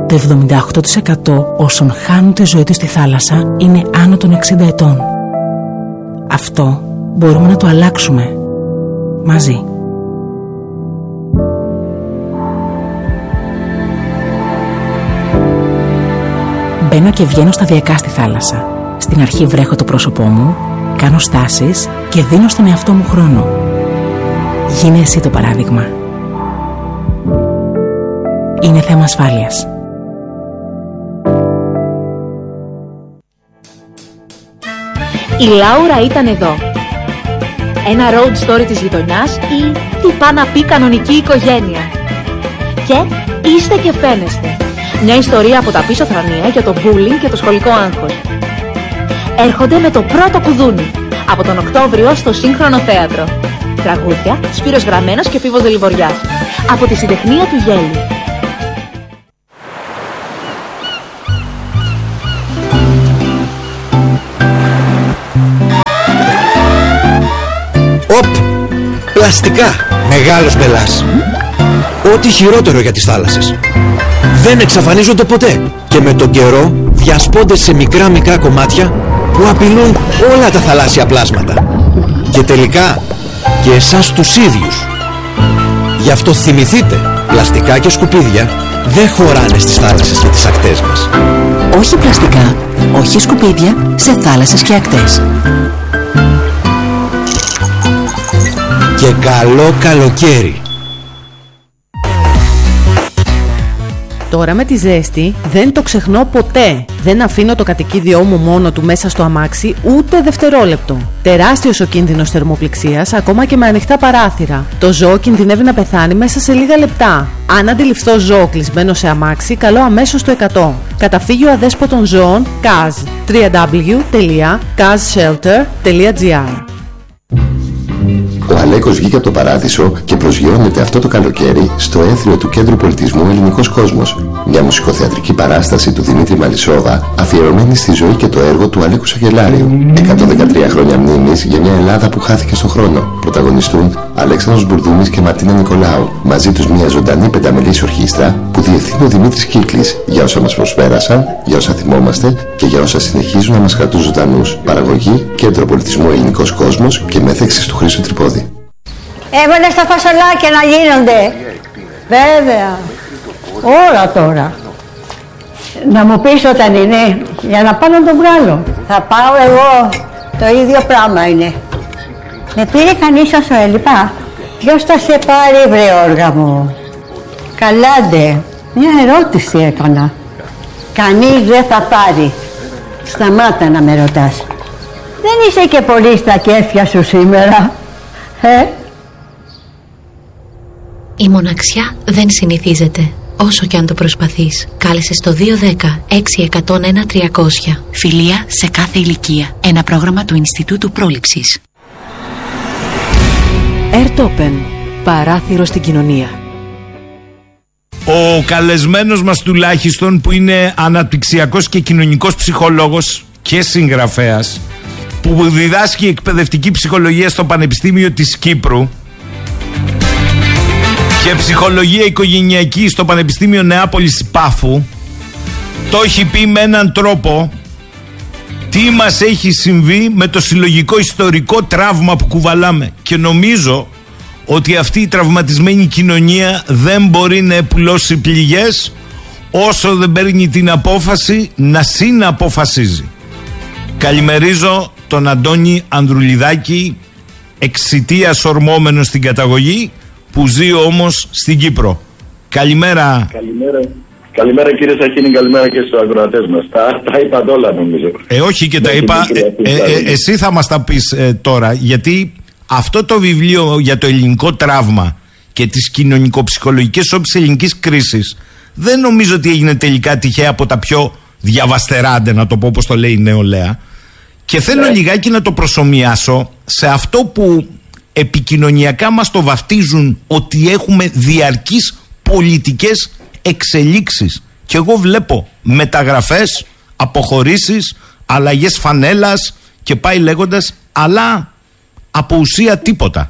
Το 78% όσων χάνουν τη ζωή τους στη θάλασσα είναι άνω των 60 ετών. Αυτό μπορούμε να το αλλάξουμε μαζί. Μπαίνω και βγαίνω σταδιακά στη θάλασσα. Στην αρχή βρέχω το πρόσωπό μου, κάνω στάσεις και δίνω στον εαυτό μου χρόνο. Γίνε εσύ το παράδειγμα. Είναι θέμα ασφάλειας. Η Λάουρα ήταν εδώ. Ένα road story της γειτονιάς ή τι πάει να πει κανονική οικογένεια. Και είστε και φαίνεστε. Μια ιστορία από τα πίσω θρανία για το bullying και το σχολικό άγχος. Έρχονται με το πρώτο κουδούνι. Από τον Οκτώβριο στο Σύγχρονο Θέατρο. Τραγούδια, Σπύρος Γραμμένος και Φίβος Δελιβοριάς. Από τη συντεχνία του Γέλη. Οπ! Πλαστικά! Μεγάλος μπελάς. Ό,τι χειρότερο για τις θάλασσες. Δεν εξαφανίζονται ποτέ και με τον καιρό διασπώνται σε μικρά κομμάτια που απειλούν όλα τα θαλάσσια πλάσματα και τελικά και εσάς τους ίδιους. Γι' αυτό θυμηθείτε, πλαστικά και σκουπίδια δεν χωράνε στις θάλασσες και τις ακτές μας. Όχι πλαστικά, όχι σκουπίδια σε θάλασσες και ακτές. Και καλό καλοκαίρι. Τώρα με τη ζέστη δεν το ξεχνώ ποτέ. Δεν αφήνω το κατοικίδιό μου μόνο του μέσα στο αμάξι ούτε δευτερόλεπτο. Τεράστιος ο κίνδυνος θερμοπληξίας ακόμα και με ανοιχτά παράθυρα. Το ζώο κινδυνεύει να πεθάνει μέσα σε λίγα λεπτά. Αν αντιληφθώ ζώο κλεισμένο σε αμάξι, καλώ αμέσως το 100. Καταφύγιο αδέσποτων ζώων CAZ. www.kazshelter.gr. Ο Αλέκος βγήκε από το παράδεισο και προσγειώνεται αυτό το καλοκαίρι στο έθριο του Κέντρου Πολιτισμού Ελληνικός Κόσμος. Μια μουσικοθεατρική παράσταση του Δημήτρη Μαλισσόβα αφιερωμένη στη ζωή και το έργο του Αλέκου Σαγγελάριου. 113 χρόνια μνήμης για μια Ελλάδα που χάθηκε στον χρόνο. Πρωταγωνιστούν Αλέξανδρος Μπουρδούμης και Μαρτίνα Νικολάου. Μαζί τους μια ζωντανή πενταμελής ορχήστρα που διευθύνει ο Δημήτρης Κύκλης για όσα μας προσπέρασαν, για όσα θυμόμαστε και για όσα συνεχίζουν να μας κρατούν ζωντανούς. Παραγωγή Κέντρο Πολιτισμού Ελληνικός Κόσμος και μέθεξης του Χρήστου Τρυπόδη. Έβαλε στα φασολάκια να γίνονται. Βέβαια. Όλα τώρα. Να μου πεις όταν είναι, για να πάω να τον βγάλω. Θα πάω εγώ. Το ίδιο πράγμα είναι. Με πήρε κανείς όσο έλειπα. Ποιος θα σε πάρει, βρε όργα μου? Καλάντε. Μια ερώτηση έκανα. Κανείς δεν θα πάρει. Σταμάτα να με ρωτάς. Δεν είσαι και πολύ στα κέφια σου σήμερα. Η μοναξιά δεν συνηθίζεται, όσο και αν το προσπαθείς. Κάλεσε στο 210-6101-300. Φιλία σε κάθε ηλικία. Ένα πρόγραμμα του Ινστιτούτου Πρόληψης. Airtopen. Παράθυρο στην κοινωνία. Ο καλεσμένος μας τουλάχιστον, που είναι αναπτυξιακός και κοινωνικός ψυχολόγος και συγγραφέας, που διδάσκει εκπαιδευτική ψυχολογία στο Πανεπιστήμιο της Κύπρου και ψυχολογία οικογενειακή στο Πανεπιστήμιο Νεάπολης Πάφου, το έχει πει με έναν τρόπο τι μας έχει συμβεί με το συλλογικό ιστορικό τραύμα που κουβαλάμε. Και νομίζω ότι αυτή η τραυματισμένη κοινωνία δεν μπορεί να επουλώσει πληγές όσο δεν παίρνει την απόφαση να συναποφασίζει. Καλημερίζω τον Αντώνη Ανδρουλιδάκη, εξιτίας ορμόμενο στην καταγωγή, που ζει όμως στην Κύπρο. Καλημέρα. Καλημέρα κύριε Σαχίνη, καλημέρα και στους ακροατές μας. Τα είπατε όλα νομίζω. Όχι και τα είπα, εσύ θα μας τα πεις τώρα, γιατί αυτό το βιβλίο για το ελληνικό τραύμα και τις κοινωνικοψυχολογικές όψεις ελληνικής κρίσης δεν νομίζω ότι έγινε τελικά τυχαία από τα πιο διαβαστεράντε, να το πω όπως το λέει η νεολαία. Και θέλω λιγάκι να το προσομοιάσω σε αυτό που επικοινωνιακά μας το βαφτίζουν, ότι έχουμε διαρκείς πολιτικές εξελίξεις. Και εγώ βλέπω μεταγραφές, αποχωρήσεις, αλλαγές φανέλας και πάει λέγοντας, αλλά από ουσία τίποτα.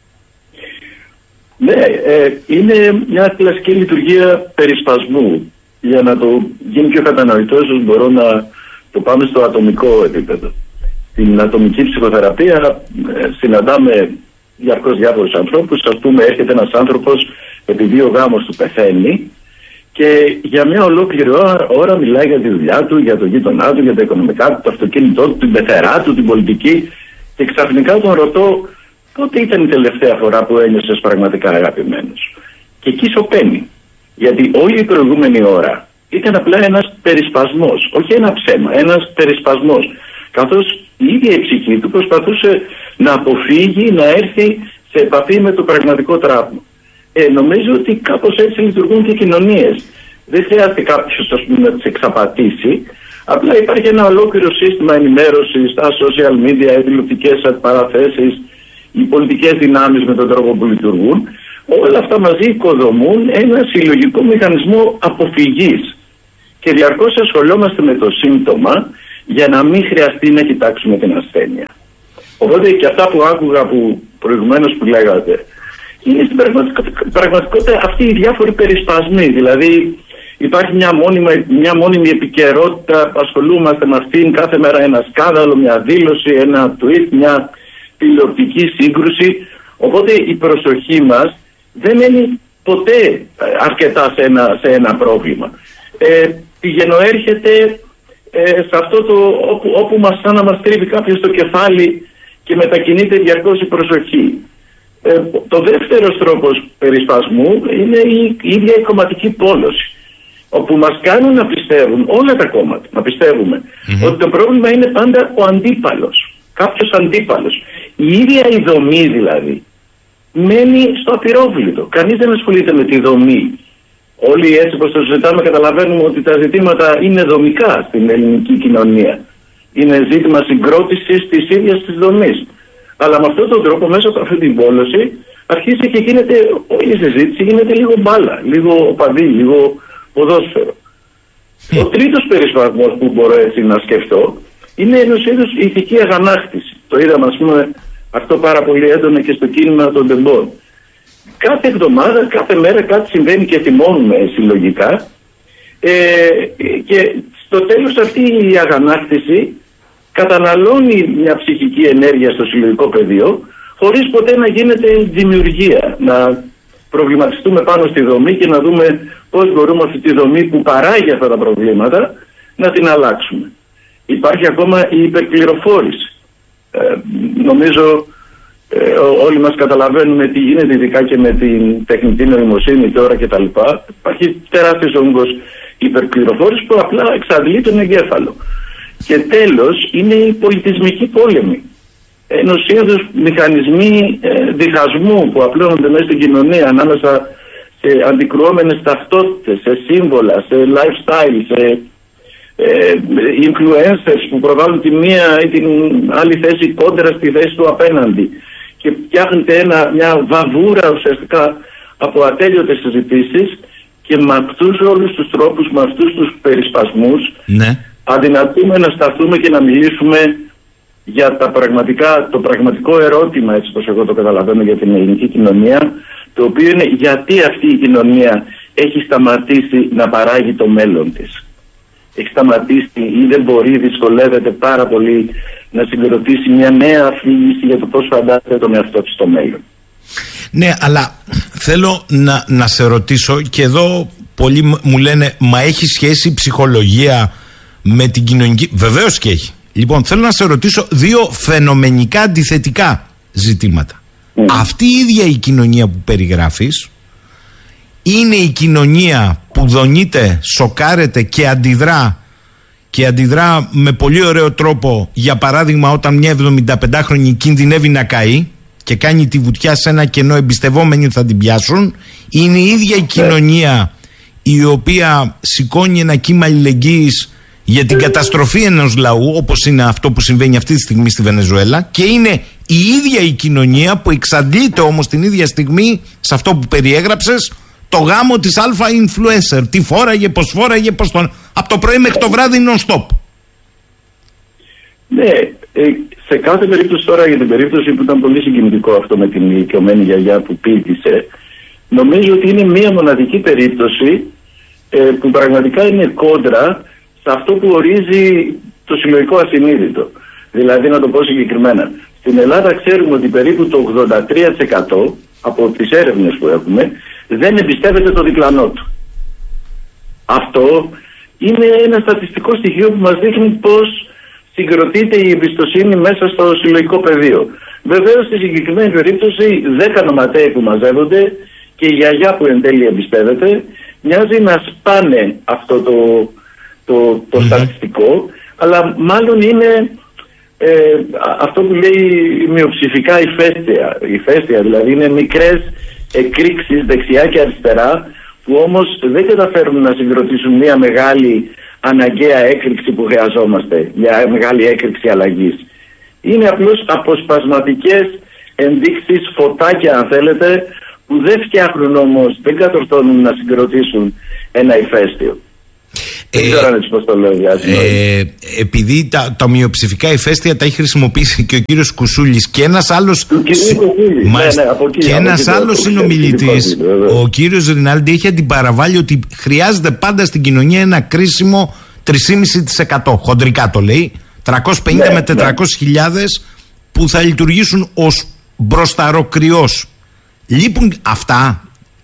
Ναι, είναι μια κλασική λειτουργία περισπασμού. για να το γίνει πιο κατανοητό, ίσως μπορώ να το πάμε στο ατομικό επίπεδο. Στην ατομική ψυχοθεραπεία συναντάμε διαρκώς διάφορους ανθρώπους. Ας πούμε, έρχεται ένας άνθρωπος επειδή ο γάμος του πεθαίνει και για μια ολόκληρη ώρα μιλάει για τη δουλειά του, για τον γείτονά του, για τα οικονομικά του, το αυτοκίνητό του, την πεθερά του, την πολιτική, και ξαφνικά τον ρωτώ πότε ήταν η τελευταία φορά που ένιωσες πραγματικά αγαπημένος. Και εκεί σωπαίνει. Γιατί όλη η προηγούμενη ώρα ήταν απλά ένας περισπασμός, όχι ένα ψέμα, ένας περισπασμός. Καθώς η ίδια η ψυχή του προσπαθούσε να αποφύγει να έρθει σε επαφή με το πραγματικό τραύμα. Νομίζω ότι κάπως έτσι λειτουργούν και οι κοινωνίες. Δεν χρειάζεται κάποιος, ας πούμε, να τις εξαπατήσει. Απλά υπάρχει ένα ολόκληρο σύστημα ενημέρωσης, τα social media, οι τηλεοπτικές παραθέσεις, οι πολιτικές δυνάμεις με τον τρόπο που λειτουργούν. Όλα αυτά μαζί οικοδομούν ένα συλλογικό μηχανισμό αποφυγής. Και διαρκώς ασχολόμαστε με το σύμπτωμα για να μην χρειαστεί να κοιτάξουμε την ασθένεια. Οπότε και αυτά που άκουγα προηγουμένως που λέγατε, είναι στην πραγματικότητα αυτοί οι διάφοροι περισπασμοί. Δηλαδή υπάρχει μια μόνιμη επικαιρότητα, ασχολούμαστε με αυτήν κάθε μέρα, ένα σκάνδαλο, μια δήλωση, ένα tweet, μια τηλεοπτική σύγκρουση. Οπότε η προσοχή μας δεν μένει ποτέ αρκετά σε ένα πρόβλημα. Πηγαινοέρχεται σε αυτό όπου σαν να μας τρίβει κάποιος το κεφάλι και μετακινείται διαρκώς η προσοχή. Το δεύτερος τρόπος περισπασμού είναι η ίδια η κομματική πόλωση, όπου μας κάνουν να πιστεύουν όλα τα κόμματα, να πιστεύουμε ότι το πρόβλημα είναι πάντα ο αντίπαλος, κάποιος αντίπαλος. Η ίδια η δομή δηλαδή μένει στο απειρόβλητο. Κανείς δεν ασχολείται με τη δομή. Όλοι έτσι όπως το συζητάμε καταλαβαίνουμε ότι τα ζητήματα είναι δομικά στην ελληνική κοινωνία. Είναι ζήτημα συγκρότησης της ίδιας της δομής. Αλλά με αυτόν τον τρόπο, μέσα από αυτή την πόλωση, αρχίζει και γίνεται, όλη η συζήτηση γίνεται λίγο μπάλα, λίγο οπαδί, λίγο ποδόσφαιρο. Ο τρίτος περισπασμός που μπορώ έτσι να σκεφτώ είναι ενός είδους ηθική αγανάκτηση. Το είδαμε, ας πούμε, αυτό πάρα πολύ έντονα και στο κίνημα των τεμπών. Κάθε εβδομάδα, κάθε μέρα κάτι συμβαίνει και θυμώνουμε συλλογικά, και στο τέλος αυτή η αγανάκτηση καταναλώνει μια ψυχική ενέργεια στο συλλογικό πεδίο, χωρίς ποτέ να γίνεται δημιουργία, να προβληματιστούμε πάνω στη δομή και να δούμε πώς μπορούμε αυτή τη δομή που παράγει αυτά τα προβλήματα να την αλλάξουμε. Υπάρχει ακόμα η υπερπληροφόρηση. Νομίζω όλοι μας καταλαβαίνουμε τι γίνεται, ειδικά και με την τεχνητή νοημοσύνη τώρα κτλ. Υπάρχει τεράστιος όγκος υπερπληροφόρηση που απλά εξαντλεί τον εγκέφαλο. Και τέλος είναι η πολιτισμική πόλεμη. Ενός είδους μηχανισμοί διχασμού που απλώνονται μέσα στην κοινωνία ανάμεσα σε αντικρουόμενες ταυτότητες, σε σύμβολα, σε lifestyle, σε influencers που προβάλλουν τη μία ή την άλλη θέση κόντρα στη θέση του απέναντι, και φτιάχνεται μια βαβούρα ουσιαστικά από ατέλειωτες συζητήσεις, και με αυτούς όλους τους τρόπους, με αυτούς τους περισπασμούς, αδυνατούμε να σταθούμε και να μιλήσουμε για το πραγματικό ερώτημα, έτσι όπως εγώ το καταλαβαίνω, για την ελληνική κοινωνία, το οποίο είναι γιατί αυτή η κοινωνία έχει σταματήσει να παράγει το μέλλον της. Έχει σταματήσει ή δεν μπορεί, δυσκολεύεται πάρα πολύ να συγκροτήσει μια νέα αφήγηση για το πώς φαντάζεται τον εαυτό της στο μέλλον. Ναι, αλλά θέλω να σε ρωτήσω, και εδώ πολλοί μου λένε, μα έχει σχέση η ψυχολογία με την κοινωνική? Βεβαίως και έχει. Λοιπόν, θέλω να σε ρωτήσω δύο φαινομενικά αντιθετικά ζητήματα. Αυτή η ίδια η κοινωνία που περιγράφεις είναι η κοινωνία που δονείται, σοκάρεται και αντιδρά με πολύ ωραίο τρόπο. Για παράδειγμα, όταν μια 75χρονη κινδυνεύει να καεί και κάνει τη βουτιά σε ένα κενό εμπιστευόμενοι θα την πιάσουν. Είναι η ίδια η κοινωνία η οποία σηκώνει ένα κύμα αλληλεγγύης για την καταστροφή ενός λαού, όπως είναι αυτό που συμβαίνει αυτή τη στιγμή στη Βενεζουέλα, και είναι η ίδια η κοινωνία που εξαντλείται όμως την ίδια στιγμή σε αυτό που περιέγραψες, το γάμο της αλφα influencer. Τι φόραγε, πώς φόραγε, πώς τον... από το πρωί μέχρι το βράδυ non-stop. Ναι, σε κάθε περίπτωση, τώρα για την περίπτωση που ήταν πολύ συγκινητικό αυτό με την ηλικιωμένη γιαγιά που πήδησε, νομίζω ότι είναι μία μοναδική περίπτωση που πραγματικά είναι κόντρα σε αυτό που ορίζει το συλλογικό ασυνείδητο. Δηλαδή, να το πω συγκεκριμένα, στην Ελλάδα ξέρουμε ότι περίπου το 83% από τις έρευνες που έχουμε δεν εμπιστεύεται το διπλανό του. Αυτό είναι ένα στατιστικό στοιχείο που μας δείχνει πώς συγκροτείται η εμπιστοσύνη μέσα στο συλλογικό πεδίο. Βεβαίως, στη συγκεκριμένη περίπτωση 10 νοματέοι που μαζεύονται και η γιαγιά που εν τέλει εμπιστεύεται, μοιάζει να σπάνε αυτό το στατιστικό, αλλά μάλλον είναι αυτό που λέει μειοψηφικά ηφαίστεια, δηλαδή είναι μικρές εκρήξεις δεξιά και αριστερά, που όμως δεν καταφέρουν να συγκροτήσουν μια μεγάλη αναγκαία έκρηξη που χρειαζόμαστε, μια μεγάλη έκρηξη αλλαγής. Είναι απλώς αποσπασματικές ενδείξεις, φωτάκια αν θέλετε, που δεν φτιάχνουν όμως, δεν κατορθώνουν να συγκροτήσουν ένα ηφαίστειο. Δεν ξέρω αν έτσι πώς το λέω. Επειδή τα μειοψηφικά ηφαίστεια τα έχει χρησιμοποιήσει και ο κύριος Κουσούλης και ένας άλλος συνομιλητής, ο κύριος Ρινάλντι, έχει αντιπαραβάλει ότι χρειάζεται πάντα στην κοινωνία ένα κρίσιμο 3,5%. Χοντρικά το λέει. 350 με 400.000 που θα λειτουργήσουν ως μπροσταροκριός. Λείπουν αυτά?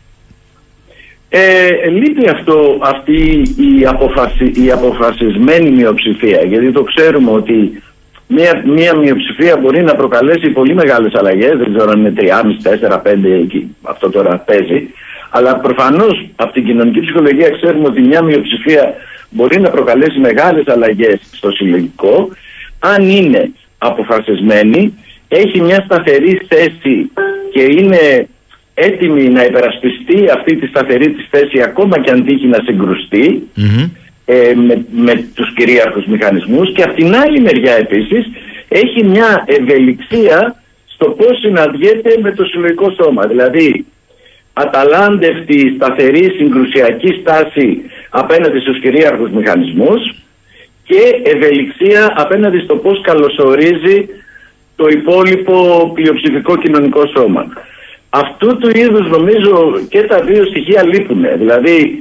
Λείπει αυτή η αποφασισμένη μειοψηφία, γιατί το ξέρουμε ότι μια μειοψηφία μπορεί να προκαλέσει πολύ μεγάλες αλλαγές, δεν ξέρω αν είναι 3,5, 4, 5, αυτό τώρα παίζει, αλλά προφανώς από την κοινωνική ψυχολογία ξέρουμε ότι μια μειοψηφία μπορεί να προκαλέσει μεγάλες αλλαγές στο συλλογικό αν είναι αποφασισμένη, έχει μια σταθερή θέση και είναι έτοιμη να υπερασπιστεί αυτή τη σταθερή της θέση ακόμα και αν τύχει να συγκρουστεί με τους κυρίαρχους μηχανισμούς, και από την άλλη μεριά επίσης έχει μια ευελιξία στο πώς συναντιέται με το συλλογικό σώμα, δηλαδή αταλάντευτη, σταθερή, συγκρουσιακή στάση απέναντι στους κυρίαρχους μηχανισμούς και ευελιξία απέναντι στο πώς καλωσορίζει το υπόλοιπο πλειοψηφικό κοινωνικό σώμα. Αυτού του είδους νομίζω και τα δύο στοιχεία λείπουν. Δηλαδή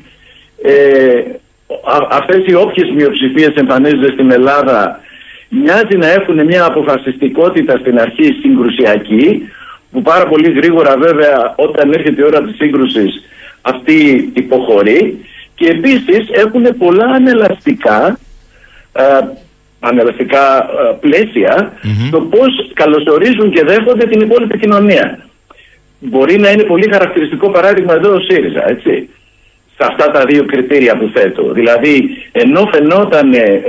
αυτές οι όποιες μειοψηφίες εμφανίζονται στην Ελλάδα μοιάζει να έχουν μια αποφασιστικότητα στην αρχή συγκρουσιακή, που πάρα πολύ γρήγορα βέβαια όταν έρχεται η ώρα της σύγκρουσης αυτή υποχωρεί, και επίσης έχουν πολλά ανελαστικά πλαίσια το πώς καλωσορίζουν και δέχονται την υπόλοιπη κοινωνία. Μπορεί να είναι πολύ χαρακτηριστικό παράδειγμα εδώ ο ΣΥΡΙΖΑ, έτσι, σε αυτά τα δύο κριτήρια που θέτω. Δηλαδή, ενώ φαινόταν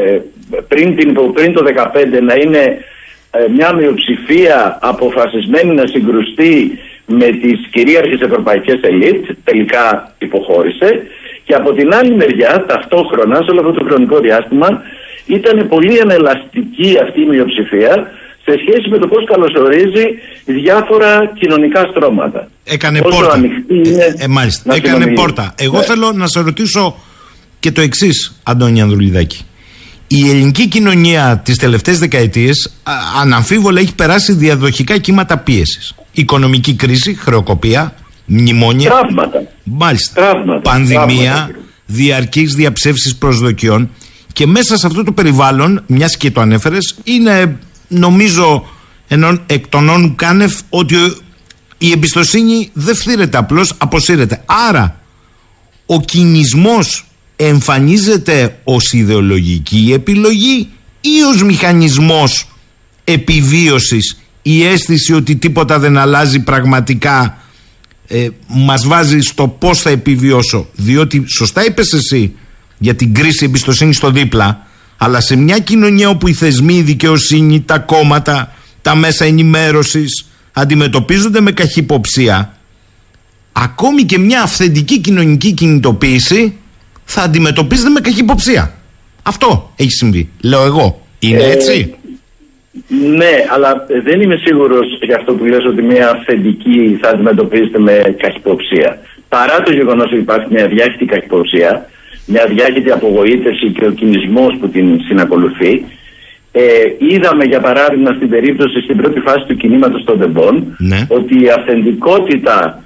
πριν το 2015 να είναι μια μειοψηφία αποφασισμένη να συγκρουστεί με τις κυρίαρχες ευρωπαϊκές ελίτ, τελικά υποχώρησε, και από την άλλη μεριά ταυτόχρονα σε όλο αυτό το χρονικό διάστημα ήταν πολύ ανελαστική αυτή η μειοψηφία σε σχέση με το πώς καλωσορίζει διάφορα κοινωνικά στρώματα. Έκανε πόρτα. Μάλιστα. Έκανε πόρτα. Εγώ θέλω να σε ρωτήσω και το εξής, Αντώνη Ανδρουλιδάκη. Η ελληνική κοινωνία τις τελευταίες δεκαετίες αναμφίβολα έχει περάσει διαδοχικά κύματα πίεσης. Οικονομική κρίση, χρεοκοπία, μνημόνια. Τραύματα. Μάλιστα. Πανδημία, διαρκείς διαψεύσεις προσδοκιών. Και μέσα σε αυτό το περιβάλλον, μιας και το ανέφερες, είναι νομίζω εκ των όνου κάνευ ότι η εμπιστοσύνη δεν φθήρεται, απλώς αποσύρεται. Άρα ο κινησμός εμφανίζεται ως ιδεολογική επιλογή ή ως μηχανισμός επιβίωσης? Η αίσθηση ότι τίποτα δεν αλλάζει πραγματικά μας βάζει στο πώς θα επιβιώσω, διότι σωστά είπες εσύ για την κρίση εμπιστοσύνη στο δίπλα, αλλά σε μια κοινωνία όπου οι θεσμοί, η δικαιοσύνη, τα κόμματα, τα μέσα ενημέρωσης αντιμετωπίζονται με καχυποψία, ακόμη και μια αυθεντική κοινωνική κινητοποίηση θα αντιμετωπίζεται με καχυποψία. Αυτό έχει συμβεί, λέω εγώ. Είναι έτσι? Ναι, αλλά δεν είμαι σίγουρος για αυτό που λες ότι μια αυθεντική θα αντιμετωπίζεται με καχυποψία. Παρά το γεγονός ότι υπάρχει μια διάχυτη καχυποψία, μια διάχυτη απογοήτευση και ο κινησμός που την συνακολουθεί, είδαμε για παράδειγμα στην περίπτωση, στην πρώτη φάση του κινήματος των ΔΕΜΠΟΝ, ότι η αυθεντικότητα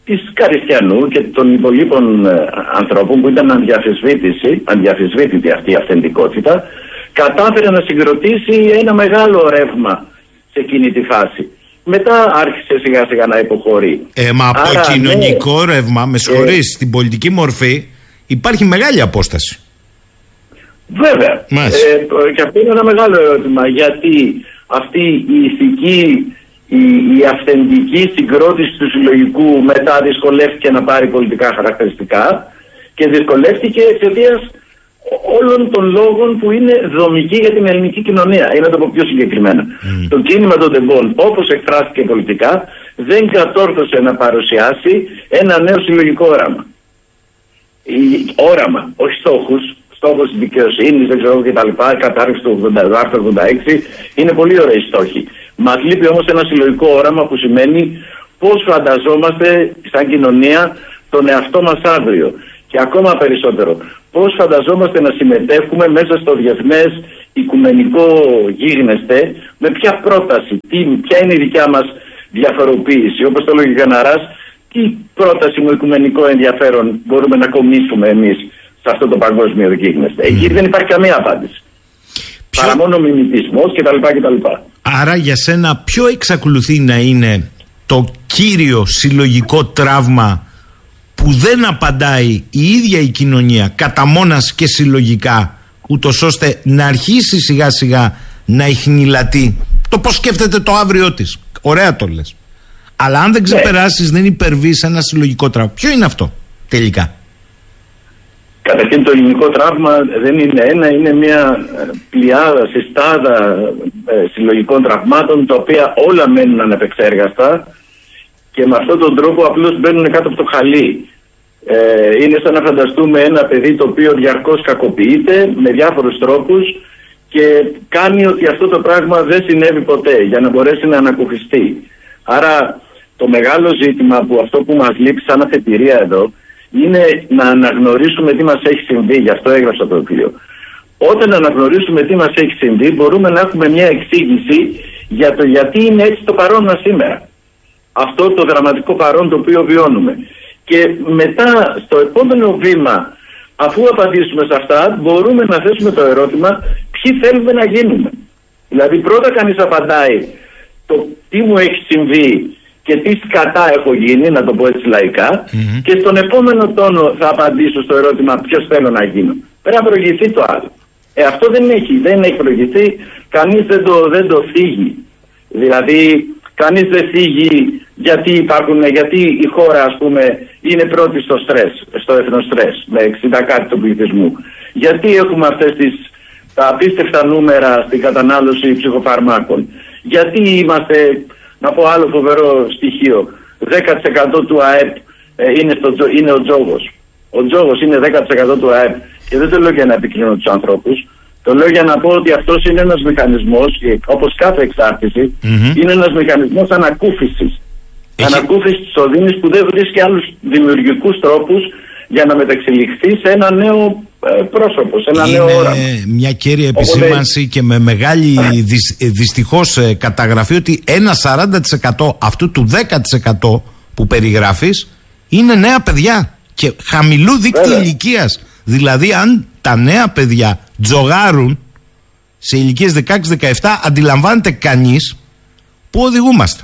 της Καριστιανού και των υπολείπων ανθρώπων που ήταν αδιαφυσβήτητη αυτή η αυθεντικότητα, κατάφερε να συγκροτήσει ένα μεγάλο ρεύμα σε εκείνη τη φάση. Μετά άρχισε σιγά σιγά να υποχωρεί. Μα από το κοινωνικό ρεύμα, με συγχωρείς, στην πολιτική μορφή υπάρχει μεγάλη απόσταση. Βέβαια. Και αυτό είναι ένα μεγάλο ερώτημα. Γιατί αυτή η ηθική, η αυθεντική συγκρότηση του συλλογικού μετά δυσκολεύτηκε να πάρει πολιτικά χαρακτηριστικά και δυσκολεύτηκε εξαιτίας όλων των λόγων που είναι δομικοί για την ελληνική κοινωνία. Είναι να το πω πιο συγκεκριμένα. Το κίνημα των τεμπών, όπως εκφράστηκε πολιτικά, δεν κατόρθωσε να παρουσιάσει ένα νέο συλλογικό όραμα. Όραμα, όχι στόχους. Στόχος της δικαιοσύνης, δεν ξέρω κτλ. Κατάρριξη του άρθρου 86 είναι πολύ ωραίοι στόχοι. Μας λείπει όμως ένα συλλογικό όραμα που σημαίνει πώς φανταζόμαστε σαν κοινωνία τον εαυτό μας αύριο. Και ακόμα περισσότερο, πώς φανταζόμαστε να συμμετέχουμε μέσα στο διεθνές οικουμενικό γίγνεσθε, με ποια πρόταση, ποια είναι η δικιά μας διαφοροποίηση. Όπως το έλεγε ο Καναράς, τι πρόταση με οικουμενικό ενδιαφέρον μπορούμε να κομίσουμε εμείς σε αυτό το παγκόσμιο γίγνεσθε. Εκεί δεν υπάρχει καμία απάντηση. Παρά μόνο μιμητισμός κτλ. Άρα για σένα ποιο εξακολουθεί να είναι το κύριο συλλογικό τραύμα που δεν απαντάει η ίδια η κοινωνία κατά μόνας και συλλογικά, ούτως ώστε να αρχίσει σιγά σιγά να ιχνηλατεί το πώς σκέφτεται το αύριο της? Ωραία το λες. Αλλά αν δεν ξεπεράσεις, δεν υπερβείς ένα συλλογικό τραύμα. Ποιο είναι αυτό τελικά? Καταρχήν το ελληνικό τραύμα δεν είναι ένα, είναι μια πλειάδα, συστάδα συλλογικών τραυμάτων, τα οποία όλα μένουν ανεπεξέργαστα και με αυτόν τον τρόπο απλώς μπαίνουν κάτω από το χαλί. Είναι σαν να φανταστούμε ένα παιδί το οποίο διαρκώς κακοποιείται με διάφορους τρόπους και κάνει ότι αυτό το πράγμα δεν συνέβη ποτέ για να μπορέσει να ανακουφιστεί. Άρα το μεγάλο ζήτημα που αυτό που μας λείπει σαν αφετηρία εδώ είναι να αναγνωρίσουμε τι μας έχει συμβεί. Γι' αυτό έγραψα το βιβλίο. Όταν αναγνωρίσουμε τι μας έχει συμβεί, μπορούμε να έχουμε μια εξήγηση για το γιατί είναι έτσι το παρόν μας σήμερα. Αυτό το δραματικό παρόν το οποίο βιώνουμε. Και μετά στο επόμενο βήμα, αφού απαντήσουμε σε αυτά, μπορούμε να θέσουμε το ερώτημα ποιοι θέλουμε να γίνουμε. Δηλαδή πρώτα κανείς απαντάει το τι μου έχει συμβεί και τι σκατά έχω γίνει, να το πω έτσι λαϊκά, και στον επόμενο τόνο θα απαντήσω στο ερώτημα ποιος θέλω να γίνω. Πρέπει να προηγηθεί το άλλο. Αυτό δεν έχει προηγηθεί, κανείς δεν το θίγει. Δηλαδή κανείς δεν θίγει γιατί η χώρα, ας πούμε, είναι πρώτη στο εθνοστρες με 60 κάτι του πληθυσμού. Γιατί έχουμε τα απίστευτα νούμερα στην κατανάλωση ψυχοφαρμάκων. Γιατί είμαστε, να πω άλλο φοβερό στοιχείο, 10% του ΑΕΠ είναι ο τζόγος. Ο τζόγος είναι 10% του ΑΕΠ. Και δεν το λέω για να επικρίνω τους ανθρώπους. Το λέω για να πω ότι αυτός είναι ένας μηχανισμός, όπως κάθε εξάρτηση, είναι ένας μηχανισμός ανακούφισης. Ανακούφισης της οδύνης που δεν βρίσκει άλλους δημιουργικούς τρόπους για να μεταξελιχθεί σε ένα νέο πρόσωπο, σε ένα νέο όραμα. Είναι μια κέρια επισήμανση και με μεγάλη δυστυχώς καταγραφή ότι ένα 40% αυτού του 10% που περιγράφεις είναι νέα παιδιά και χαμηλού δείκτη ηλικίας. Δηλαδή αν τα νέα παιδιά τζογάρουν σε ηλικίες 16-17, αντιλαμβάνεται κανείς πού οδηγούμαστε.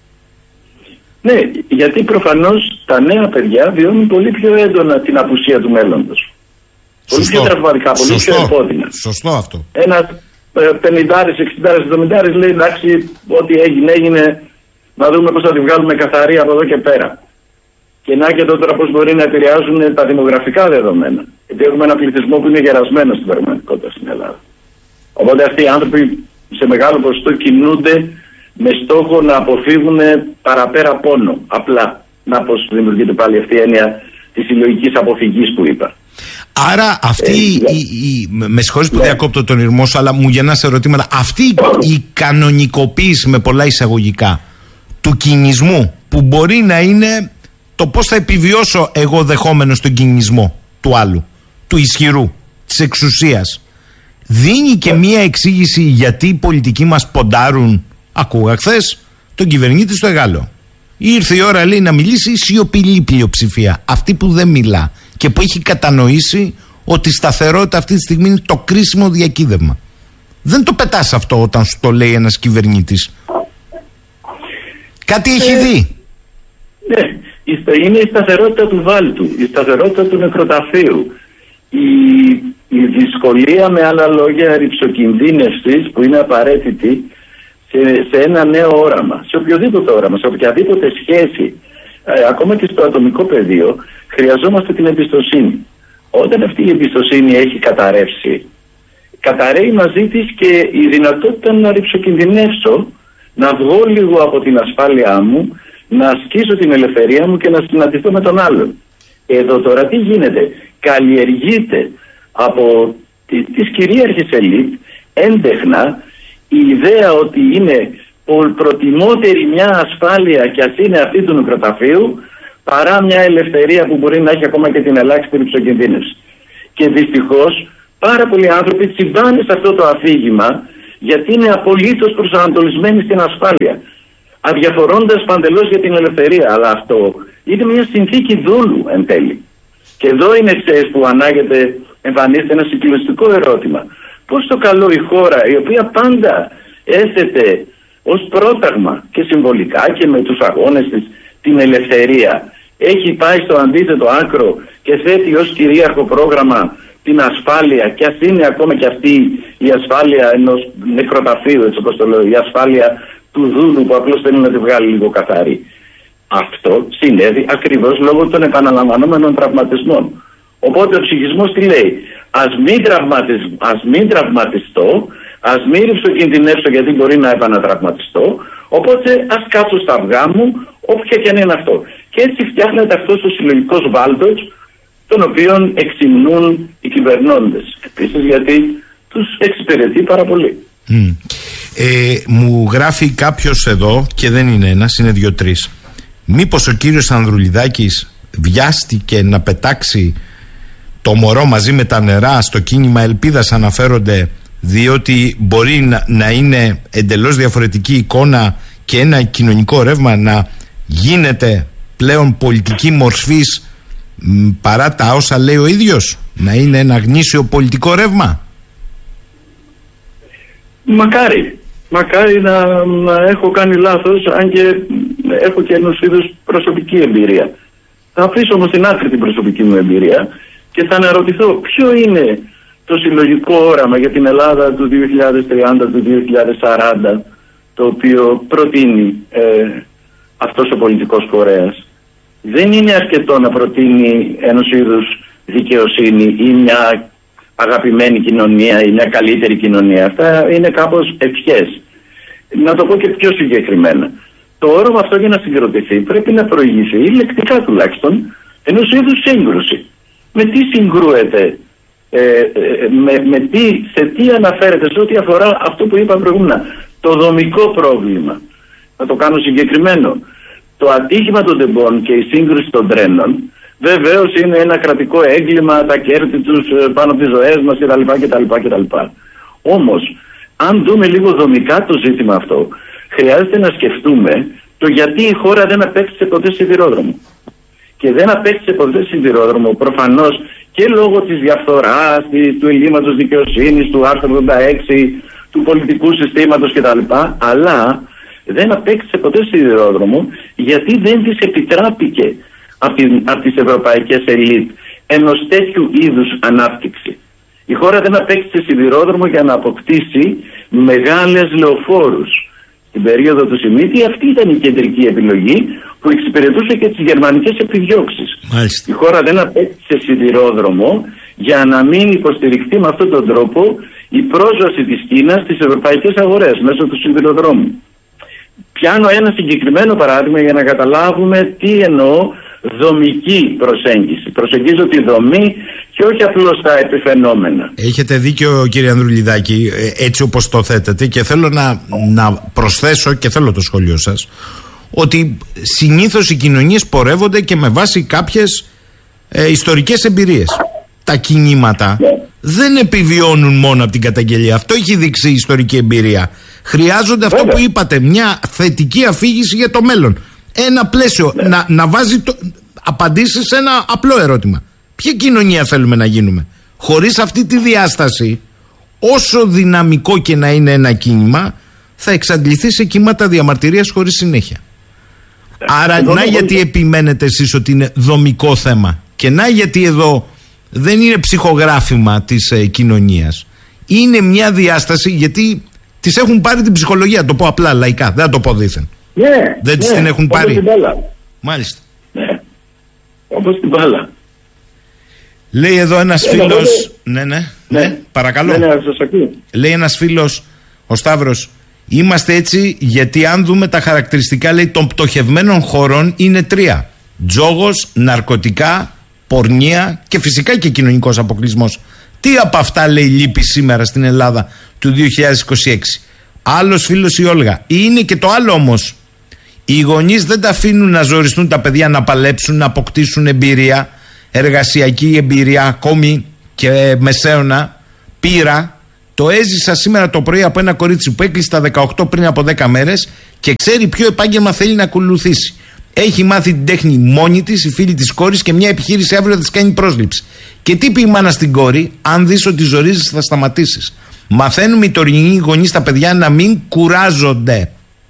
Ναι, γιατί προφανώς τα νέα παιδιά βιώνουν πολύ πιο έντονα την απουσία του μέλλοντος. Πολύ πιο τραυματικά, πολύ πιο επώδυνα. Σωστό αυτό. Ένας 50, 60, 70 λέει εντάξει, ό,τι έγινε, να δούμε πώς θα τη βγάλουμε καθαρή από εδώ και πέρα. Και να και τώρα πώς μπορεί να επηρεάζουν τα δημογραφικά δεδομένα. Γιατί έχουμε ένα πληθυσμό που είναι γερασμένο στην πραγματικότητα στην Ελλάδα. Οπότε αυτοί οι άνθρωποι σε μεγάλο ποσοστό κινούνται με στόχο να αποφύγουν παραπέρα πόνο. Απλά να πώς δημιουργείται πάλι αυτή η έννοια της συλλογικής αποφυγής που είπα. Άρα αυτή με συγχωρείς που διακόπτω τον ήρμό σου, αλλά μου γεννάς ερωτήματα. Αυτή η κανονικοποίηση με πολλά εισαγωγικά του κινησμού, που μπορεί να είναι το πώς θα επιβιώσω εγώ δεχόμενος τον κινησμό του άλλου, του ισχυρού, της εξουσίας, δίνει και μία εξήγηση γιατί οι πολιτικοί μας ποντάρουν. Ακούγα χθες τον κυβερνήτη στο Εγάλεο Ήρθε η ώρα, λέει, να μιλήσει η σιωπηλή πλειοψηφία. Αυτή που δεν μιλά και που έχει κατανοήσει ότι η σταθερότητα αυτή τη στιγμή είναι το κρίσιμο διακύβευμα. Δεν το πετάς αυτό όταν σου το λέει ένας κυβερνήτης. Κάτι έχει δει. Ναι, είναι η σταθερότητα του βάλτου, η σταθερότητα του νεκροταφείου, η δυσκολία, με άλλα λόγια, ρυψοκινδύνευσης που είναι απαραίτητη σε ένα νέο όραμα, σε οποιοδήποτε όραμα, σε οποιαδήποτε σχέση, ακόμα και στο ατομικό πεδίο, χρειαζόμαστε την εμπιστοσύνη. Όταν αυτή η εμπιστοσύνη έχει καταρρεύσει, καταρρέει μαζί της και η δυνατότητα να ρυψοκινδυνεύσω, να βγω λίγο από την ασφάλειά μου, να ασκήσω την ελευθερία μου και να συναντηθώ με τον άλλον. Εδώ τώρα τι γίνεται? Καλλιεργείται από τις κυρίαρχες ελίτ έντεχνα η ιδέα ότι είναι προτιμότερη μια ασφάλεια, και ας είναι αυτή του νεκροταφείου, παρά μια ελευθερία που μπορεί να έχει ακόμα και την ελάχιστη ρυψοκινδύνευση. Και δυστυχώς πάρα πολλοί άνθρωποι τσιμπάνε σε αυτό το αφήγημα, γιατί είναι απολύτως προσανατολισμένοι στην ασφάλεια, αδιαφορώντας παντελώς για την ελευθερία. Αλλά αυτό είναι μια συνθήκη δούλου εν τέλει. Και εδώ είναι, ξέρεις, που εμφανίζεται ένα συγκλονιστικό ερώτημα. Πώς το καλό η χώρα, η οποία πάντα έθετε ως πρόταγμα και συμβολικά και με τους αγώνες της την ελευθερία, έχει πάει στο αντίθετο άκρο και θέτει ως κυρίαρχο πρόγραμμα την ασφάλεια, και ας είναι ακόμα και αυτή η ασφάλεια ενός νεκροταφείου, έτσι όπως το λέω, η ασφάλεια του δούλου που απλώς θέλει να τη βγάλει λίγο καθαρή. Αυτό συνέβη ακριβώς λόγω των επαναλαμβανόμενων τραυματισμών. Οπότε ο ψυχισμός τι λέει? Ας μην τραυματιστώ, ας μην ρυψοκινδυνεύσω γιατί μπορεί να επανατραυματιστώ, οπότε ας κάτσω στα αυγά μου, όποια και αν είναι αυτό. Και έτσι φτιάχνεται αυτός ο συλλογικός βάλτος, τον οποίον εξυμνούν οι κυβερνώντες. Επίσης γιατί τους εξυπηρετεί πάρα πολύ. Μου γράφει κάποιος εδώ, και δεν είναι ένας, είναι 2-3. Μήπως ο κύριος Ανδρουλιδάκης βιάστηκε να πετάξει το μωρό μαζί με τα νερά στο κίνημα Ελπίδας, αναφέρονται, διότι μπορεί να είναι εντελώς διαφορετική εικόνα και ένα κοινωνικό ρεύμα να γίνεται πλέον πολιτική μορφής παρά τα όσα λέει ο ίδιος, να είναι ένα γνήσιο πολιτικό ρεύμα? Μακάρι να έχω κάνει λάθος, αν και έχω και ενός είδους προσωπική εμπειρία. Θα αφήσω όμως στην άκρη την προσωπική μου εμπειρία και θα αναρωτηθώ ποιο είναι το συλλογικό όραμα για την Ελλάδα του 2030, του 2040, το οποίο προτείνει αυτός ο πολιτικός φορέας. Δεν είναι αρκετό να προτείνει ενός είδους δικαιοσύνη ή μια αγαπημένη κοινωνία ή μια καλύτερη κοινωνία. Αυτά είναι κάπως ευχές. Να το πω και πιο συγκεκριμένα. Το όραμα αυτό, για να συγκροτηθεί, πρέπει να προηγηθεί, λεκτικά τουλάχιστον, ενός είδους σύγκρουση. Με τι συγκρούεται, σε τι αναφέρεται, σε ό,τι αφορά αυτό που είπα προηγούμενα, το δομικό πρόβλημα. Να το κάνω συγκεκριμένο. Το ατύχημα των τεμπών και η σύγκρουση των τρένων βεβαίως είναι ένα κρατικό έγκλημα, τα κέρδη τους πάνω από τις ζωές μας κτλ. Όμως, αν δούμε λίγο δομικά το ζήτημα αυτό, χρειάζεται να σκεφτούμε το γιατί η χώρα δεν απέκτησε ποτέ σιδηρόδρομο. Και δεν απέκτησε ποτέ σιδηρόδρομο προφανώς και λόγω της διαφθοράς, του ελλείμματος δικαιοσύνης, του άρθρου 86, του πολιτικού συστήματος κτλ. Αλλά δεν απέκτησε ποτέ σιδηρόδρομο γιατί δεν της επιτράπηκε από τις ευρωπαϊκές ελίτ ενός τέτοιου είδους ανάπτυξη. Η χώρα δεν απέκτησε σιδηρόδρομο για να αποκτήσει μεγάλες λεωφόρους. Στην περίοδο του Σιμίτη αυτή ήταν η κεντρική επιλογή που εξυπηρετούσε και τις γερμανικές επιδιώξεις. Μάλιστα. Η χώρα δεν απέκτησε σιδηρόδρομο για να μην υποστηριχθεί με αυτόν τον τρόπο η πρόσβαση της Κίνας στις ευρωπαϊκές αγορές μέσω του σιδηροδρόμου. Πιάνω ένα συγκεκριμένο παράδειγμα για να καταλάβουμε τι εννοώ δομική προσέγγιση. Προσεγγίζω τη δομή και όχι απλώς τα επιφαινόμενα. Έχετε δίκιο, κύριε Ανδρουλιδάκη, έτσι όπως το θέτετε, και θέλω να προσθέσω, και θέλω το σχόλιο σας, ότι συνήθως οι κοινωνίες πορεύονται και με βάση κάποιες ιστορικές εμπειρίες. Τα κινήματα δεν επιβιώνουν μόνο από την καταγγελία. Αυτό έχει δείξει η ιστορική εμπειρία. Χρειάζονται αυτό που είπατε, μια θετική αφήγηση για το μέλλον. ένα πλαίσιο, να βάζει απαντήσεις σε ένα απλό ερώτημα. Ποια κοινωνία θέλουμε να γίνουμε? Χωρίς αυτή τη διάσταση, όσο δυναμικό και να είναι ένα κίνημα, θα εξαντληθεί σε κύματα διαμαρτυρίας χωρίς συνέχεια. Άρα να γιατί επιμένετε εσείς ότι είναι δομικό θέμα, και να γιατί εδώ δεν είναι ψυχογράφημα της κοινωνίας. Είναι μια διάσταση, γιατί τις έχουν πάρει την ψυχολογία, το πω απλά λαϊκά, δεν θα το πω δήθεν. Δεν τις την έχουν πάρει. Την μπάλα. Μάλιστα. Ναι. Όπως την μπάλα. Λέει εδώ ένας φίλος. Ναι, παρακαλώ. Ναι, σας ακούω. Λέει ένας φίλος, ο Σταύρος, είμαστε έτσι γιατί αν δούμε τα χαρακτηριστικά, λέει, των πτωχευμένων χωρών είναι 3. Τζόγος, ναρκωτικά, πορνεία και φυσικά και κοινωνικός αποκλεισμός. Τι από αυτά, λέει, λείπει σήμερα στην Ελλάδα του 2026? Άλλος φίλος, η Όλγα. Είναι και το άλλο όμως. Οι γονείς δεν τα αφήνουν να ζοριστούν τα παιδιά να παλέψουν, να αποκτήσουν εμπειρία, εργασιακή εμπειρία, ακόμη και μεσαίωνα, πείρα. Το έζησα σήμερα το πρωί από ένα κορίτσι που έκλεισε τα 18 πριν από 10 μέρες και ξέρει ποιο επάγγελμα θέλει να ακολουθήσει. Έχει μάθει την τέχνη μόνη της, η φίλη της κόρης, και μια επιχείρηση αύριο θα της κάνει πρόσληψη. Και τι πει η μάνα στην κόρη? Αν δεις ότι ζορίζεις θα σταματήσεις. Μαθαίνουμε οι τωρινοί γονείς τα παιδιά να μην κουράζονται.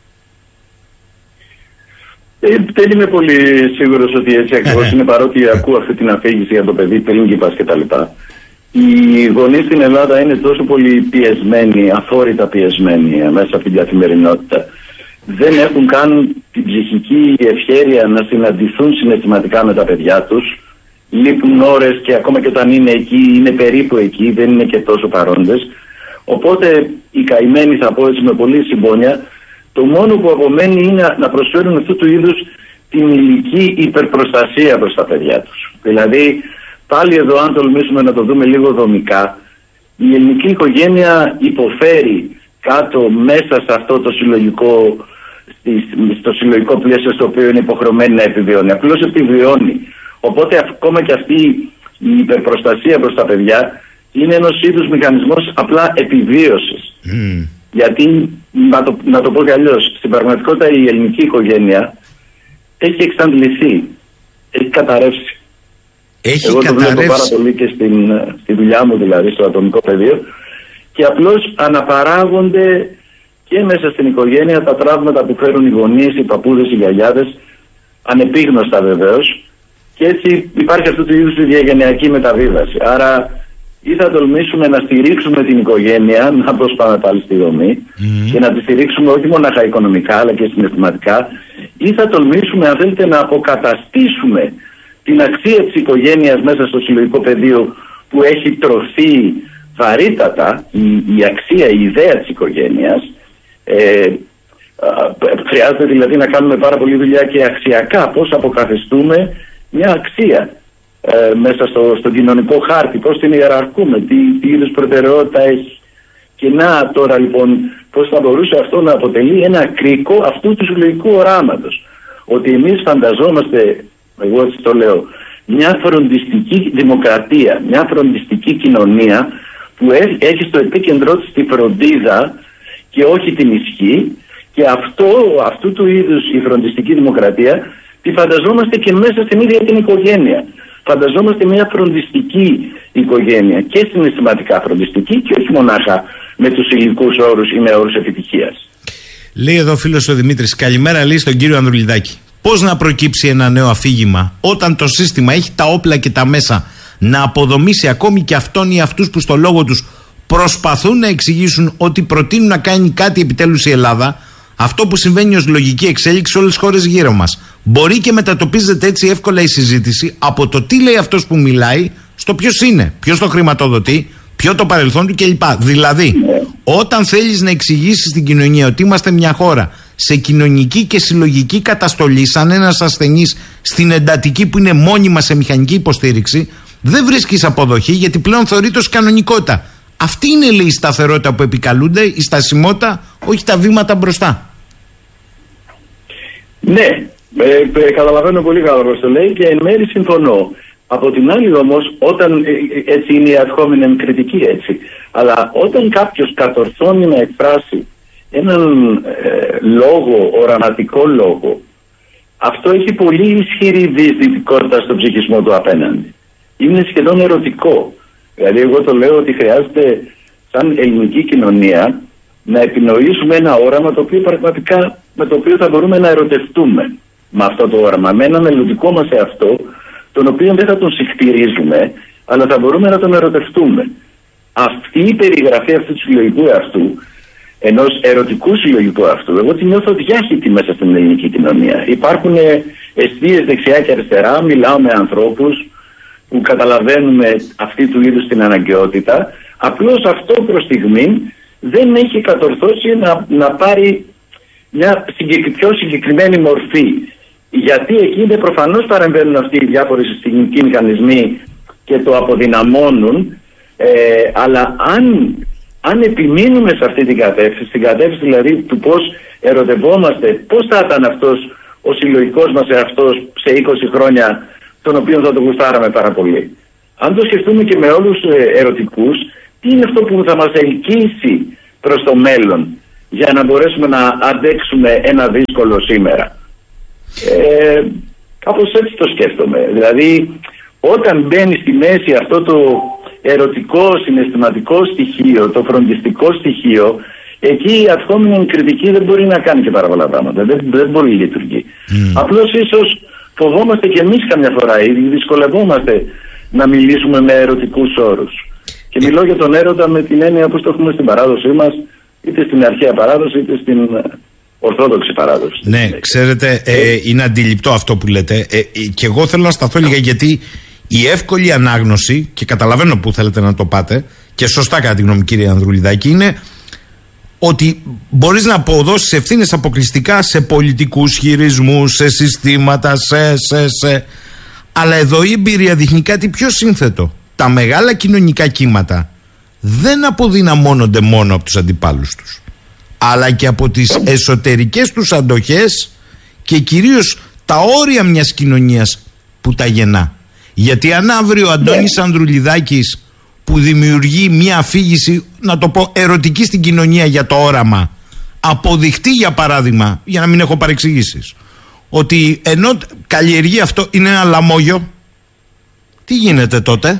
Δεν είμαι πολύ σίγουρος ότι έτσι ακριβώς είναι, παρότι ακούω αυτή την αφήγηση για το παιδί, πρίγκιπας κτλ. Οι γονείς στην Ελλάδα είναι τόσο πολύ πιεσμένοι, αφόρητα πιεσμένοι μέσα από την καθημερινότητα. Δεν έχουν καν την ψυχική ευχέρεια να συναντηθούν συναισθηματικά με τα παιδιά τους. Λείπουν ώρες και ακόμα και όταν είναι εκεί, είναι περίπου εκεί, δεν είναι και τόσο παρόντες. Οπότε οι καημένοι, θα πω έτσι με πολύ συμπόνια, το μόνο που απομένει είναι να προσφέρουν αυτού του είδους την υλική υπερπροστασία προς τα παιδιά τους. Δηλαδή, πάλι εδώ, αν τολμήσουμε να το δούμε λίγο δομικά, η ελληνική οικογένεια υποφέρει κάτω μέσα σε αυτό το συλλογικό, στο συλλογικό πλαίσιο στο οποίο είναι υποχρεωμένη να επιβιώνει. Απλώς επιβιώνει. Οπότε ακόμα και αυτή η υπερπροστασία προς τα παιδιά είναι ένας είδους μηχανισμός απλά επιβίωσης. Γιατί, να το πω κι αλλιώς, στην πραγματικότητα η ελληνική οικογένεια έχει εξαντληθεί, έχει καταρρεύσει. Εγώ το βλέπω πάρα πολύ και στη δουλειά μου, δηλαδή στο ατομικό πεδίο, και απλώς αναπαράγονται και μέσα στην οικογένεια τα τραύματα που φέρουν οι γονείς, οι παππούδες, οι γιαγιάδες, ανεπίγνωστα βεβαίως, και έτσι υπάρχει αυτού του είδους η διαγενειακή μεταβίβαση. Άρα ή θα τολμήσουμε να στηρίξουμε την οικογένεια, να προσπάμε πάλι στη δομή, και να τη στηρίξουμε όχι μόνο οικονομικά αλλά και συναισθηματικά, ή θα τολμήσουμε, αν θέλετε, να αποκαταστήσουμε την αξία της οικογένειας μέσα στο συλλογικό πεδίο που έχει τρωθεί βαρύτατα, η αξία, η ιδέα της οικογένειας. Χρειάζεται δηλαδή να κάνουμε πάρα πολλή δουλειά και αξιακά, πώς αποκαθιστούμε μια αξία μέσα στον κοινωνικό χάρτη, πώς την ιεραρχούμε, τι είδους προτεραιότητα έχει. Και να τώρα λοιπόν πώς θα μπορούσε αυτό να αποτελεί ένα κρίκο αυτού του συλλογικού οράματος. Ότι εμείς φανταζόμαστε, εγώ έτσι το λέω, μια φροντιστική δημοκρατία, μια φροντιστική κοινωνία που έχει στο επίκεντρό της τη φροντίδα και όχι την ισχύ, και αυτού του είδους η φροντιστική δημοκρατία τη φανταζόμαστε και μέσα στην ίδια την οικογένεια. Φανταζόμαστε μια φροντιστική οικογένεια, και συναισθηματικά φροντιστική και όχι μονάχα με τους υλικούς όρους ή με όρους επιτυχίας. Λέει εδώ ο φίλος ο Δημήτρης, καλημέρα, λέει στον κύριο Ανδρουλιδάκη. Πώς να προκύψει ένα νέο αφήγημα όταν το σύστημα έχει τα όπλα και τα μέσα να αποδομήσει ακόμη και αυτόν ή αυτούς που στο λόγο τους προσπαθούν να εξηγήσουν ότι προτείνουν να κάνει κάτι επιτέλους η Ελλάδα, αυτό που συμβαίνει ως λογική εξέλιξη σε όλες τις χώρες γύρω μας. Μπορεί και μετατοπίζεται έτσι εύκολα η συζήτηση από το τι λέει αυτός που μιλάει στο ποιος είναι, ποιος το χρηματοδοτεί, ποιο το παρελθόν του κλπ. Δηλαδή, όταν θέλεις να εξηγήσεις στην κοινωνία ότι είμαστε μια χώρα σε κοινωνική και συλλογική καταστολή, σαν ένας ασθενής στην εντατική που είναι μόνιμα σε μηχανική υποστήριξη, δεν βρίσκεις αποδοχή, γιατί πλέον θεωρείται ως κανονικότητα. Αυτή είναι, λέει, η σταθερότητα που επικαλούνται, η στασιμότητα, όχι τα βήματα μπροστά. Ναι, καταλαβαίνω πολύ καλά πώς το λέει και εν μέρει συμφωνώ. Από την άλλη όμως, όταν έτσι είναι η ad κριτική, έτσι, αλλά όταν κάποιος κατορθώνει να εκφράσει έναν λόγο, οραματικό λόγο, αυτό έχει πολύ ισχυρή διαισθητικότητα στο ψυχισμό του απέναντι. Είναι σχεδόν ερωτικό. Δηλαδή εγώ το λέω ότι χρειάζεται σαν ελληνική κοινωνία να επινοήσουμε ένα όραμα το οποίο πραγματικά, με το οποίο θα μπορούμε να ερωτευτούμε με αυτό το όραμα, με ένα μελλοντικό μας εαυτό, τον οποίο δεν θα τον συχτηρίζουμε, αλλά θα μπορούμε να τον ερωτευτούμε. Αυτή η περιγραφή αυτού του συλλογικού εαυτού, ενός ερωτικού συλλογικού εαυτού, εγώ τη νιώθω διάχυτη μέσα στην ελληνική κοινωνία. Υπάρχουν εστίες δεξιά και αριστερά, μιλάω με ανθρώπους που καταλαβαίνουμε αυτή του είδους την αναγκαιότητα. Απλώς αυτό προς στιγμή δεν έχει κατορθώσει να πάρει μια πιο συγκεκριμένη μορφή. Γιατί εκεί προφανώς παρεμβαίνουν αυτοί οι διάφοροι συστημικοί μηχανισμοί και το αποδυναμώνουν, αλλά αν επιμείνουμε σε αυτή την κατεύθυνση, στην κατεύθυνση δηλαδή του πώς ερωτευόμαστε, πώς θα ήταν αυτός ο συλλογικός μας εαυτός σε 20 χρόνια, τον οποίο θα το γουστάραμε πάρα πολύ. Αν το σκεφτούμε και με όλους τους ερωτικούς, τι είναι αυτό που θα μας ελκύσει προς το μέλλον για να μπορέσουμε να αντέξουμε ένα δύσκολο σήμερα. Κάπως έτσι το σκέφτομαι. Δηλαδή, όταν μπαίνει στη μέση αυτό το ερωτικό, συναισθηματικό στοιχείο, το φροντιστικό στοιχείο, εκεί η ευχόμενη κριτική δεν μπορεί να κάνει και πάρα πολλά πράγματα. Δεν μπορεί να λειτουργεί. Απλώς ίσως φοβόμαστε και εμείς καμιά φορά ή δυσκολευόμαστε να μιλήσουμε με ερωτικούς όρους. Και μιλώ για τον έρωτα με την έννοια που το έχουμε στην παράδοσή μας, είτε στην αρχαία παράδοση, είτε στην ορθόδοξη παράδοση. Ναι, ξέρετε, είναι αντιληπτό αυτό που λέτε. Και εγώ θέλω να σταθώ λίγα, γιατί η εύκολη ανάγνωση, και καταλαβαίνω που θέλετε να το πάτε, και σωστά κατά τη γνώμη κύριε Ανδρουλιδάκη, είναι ότι μπορείς να αποδώσεις ευθύνες αποκλειστικά σε πολιτικούς χειρισμούς, σε συστήματα, αλλά εδώ η εμπειρία δείχνει κάτι πιο σύνθετο. Τα μεγάλα κοινωνικά κύματα δεν αποδυναμώνονται μόνο από τους αντιπάλους τους, αλλά και από τις εσωτερικές τους αντοχές και κυρίως τα όρια μιας κοινωνίας που τα γεννά. Γιατί αν αύριο ο Αντώνης Ανδρουλιδάκης, που δημιουργεί μια αφήγηση, να το πω, ερωτική στην κοινωνία για το όραμα, αποδειχτεί για παράδειγμα, για να μην έχω παρεξηγήσεις, ότι ενώ καλλιεργεί αυτό είναι ένα λαμόγιο, τι γίνεται τότε?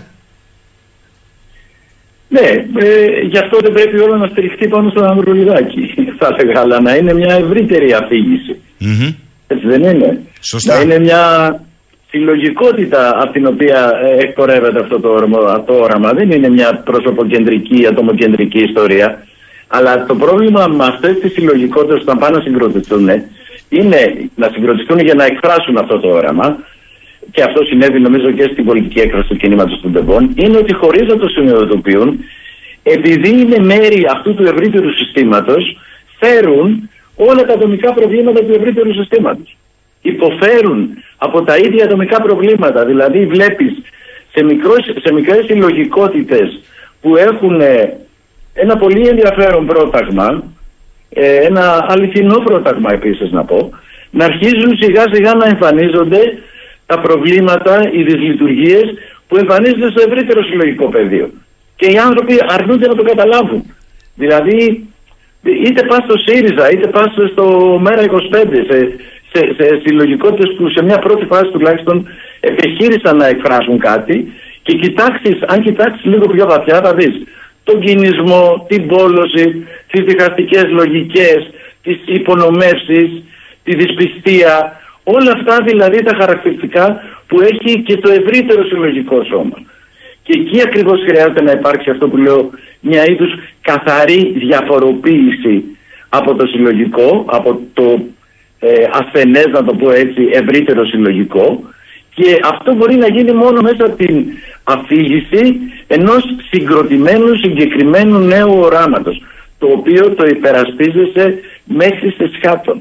Ναι, γι' αυτό δεν πρέπει όλο να στηριχτεί πάνω στον Ανδρουλιδάκη, θα έλεγα, αλλά να είναι μια ευρύτερη αφήγηση. Έτσι δεν είναι? Σωστά. Να είναι μια συλλογικότητα από την οποία εκπορεύεται αυτό το όραμα. Δεν είναι μια προσωποκεντρική, ατομοκεντρική ιστορία. Αλλά το πρόβλημα με αυτές τις συλλογικότητες όταν πάνε να συγκροτηθούν είναι να συγκροτηθούν για να εκφράσουν αυτό το όραμα. Και αυτό συνέβη νομίζω και στην πολιτική έκφραση του κινήματος των Τεμπών. Είναι ότι χωρίς να το συνειδητοποιούν, επειδή είναι μέρη αυτού του ευρύτερου συστήματος, φέρουν όλα τα ατομικά προβλήματα του ευρύτερου συστήματος. Υποφέρουν από τα ίδια ατομικά προβλήματα. Δηλαδή βλέπεις σε μικρές συλλογικότητες που έχουν ένα πολύ ενδιαφέρον πρόταγμα, ένα αληθινό πρόταγμα επίσης να πω, να αρχίζουν σιγά σιγά να εμφανίζονται τα προβλήματα, οι δυσλειτουργίες που εμφανίζονται στο ευρύτερο συλλογικό πεδίο. Και οι άνθρωποι αρνούνται να το καταλάβουν. Δηλαδή, είτε πας στο ΣΥΡΙΖΑ, είτε πας στο ΜΕΡΑ25, σε συλλογικότητες που σε μια πρώτη φάση τουλάχιστον επιχείρησαν να εκφράσουν κάτι, και αν κοιτάξεις λίγο πιο βαθιά θα δεις τον κινησμό, την πόλωση, τις διχαστικές λογικές, τις υπονομεύσεις, τη δυσπιστία, όλα αυτά δηλαδή τα χαρακτηριστικά που έχει και το ευρύτερο συλλογικό σώμα. Και εκεί ακριβώς χρειάζεται να υπάρξει αυτό που λέω, μια είδους καθαρή διαφοροποίηση από το συλλογικό, από το ασθενές, να το πω έτσι, ευρύτερο συλλογικό, και αυτό μπορεί να γίνει μόνο μέσα από την αφήγηση ενός συγκροτημένου, συγκεκριμένου νέου οράματος, το οποίο το υπερασπίζεσαι μέχρι σε σχάτων.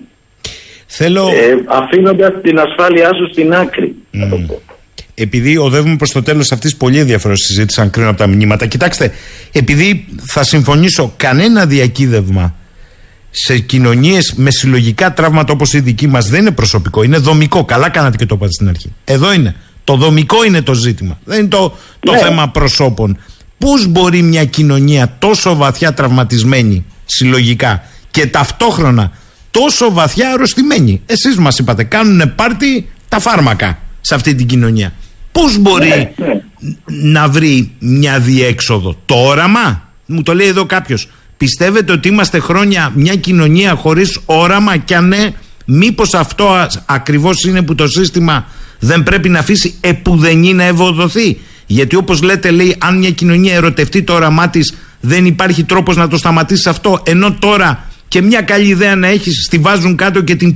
Αφήνοντας την ασφάλειά σου στην άκρη, να το πω. Επειδή οδεύουμε προς το τέλος αυτής της πολύ ενδιαφέρουσας συζήτησης, αν κρίνω από τα μηνύματα, κοιτάξτε, επειδή θα συμφωνήσω, κανένα διακύδευμα σε κοινωνίες με συλλογικά τραύματα όπως η δική μας δεν είναι προσωπικό, είναι δομικό. Καλά κάνατε και το είπατε στην αρχή. Εδώ είναι. Το δομικό είναι το ζήτημα. Δεν είναι το θέμα προσώπων. Πώς μπορεί μια κοινωνία τόσο βαθιά τραυματισμένη συλλογικά και ταυτόχρονα τόσο βαθιά αρρωστημένοι. Εσείς μας είπατε, κάνουν πάρτι τα φάρμακα σε αυτή την κοινωνία. Πώς μπορεί να βρει μια διέξοδο? Το όραμα, μου το λέει εδώ κάποιος. Πιστεύετε ότι είμαστε χρόνια μια κοινωνία χωρίς όραμα? Και αν ναι, μήπως αυτό ακριβώς είναι που το σύστημα δεν πρέπει να αφήσει επουδενή να ευοδοθεί? Γιατί όπως λέτε, λέει, αν μια κοινωνία ερωτευτεί το όραμά της, δεν υπάρχει τρόπος να το σταματήσει αυτό. Ενώ τώρα και μια καλή ιδέα να έχεις, στη βάζουν κάτω και την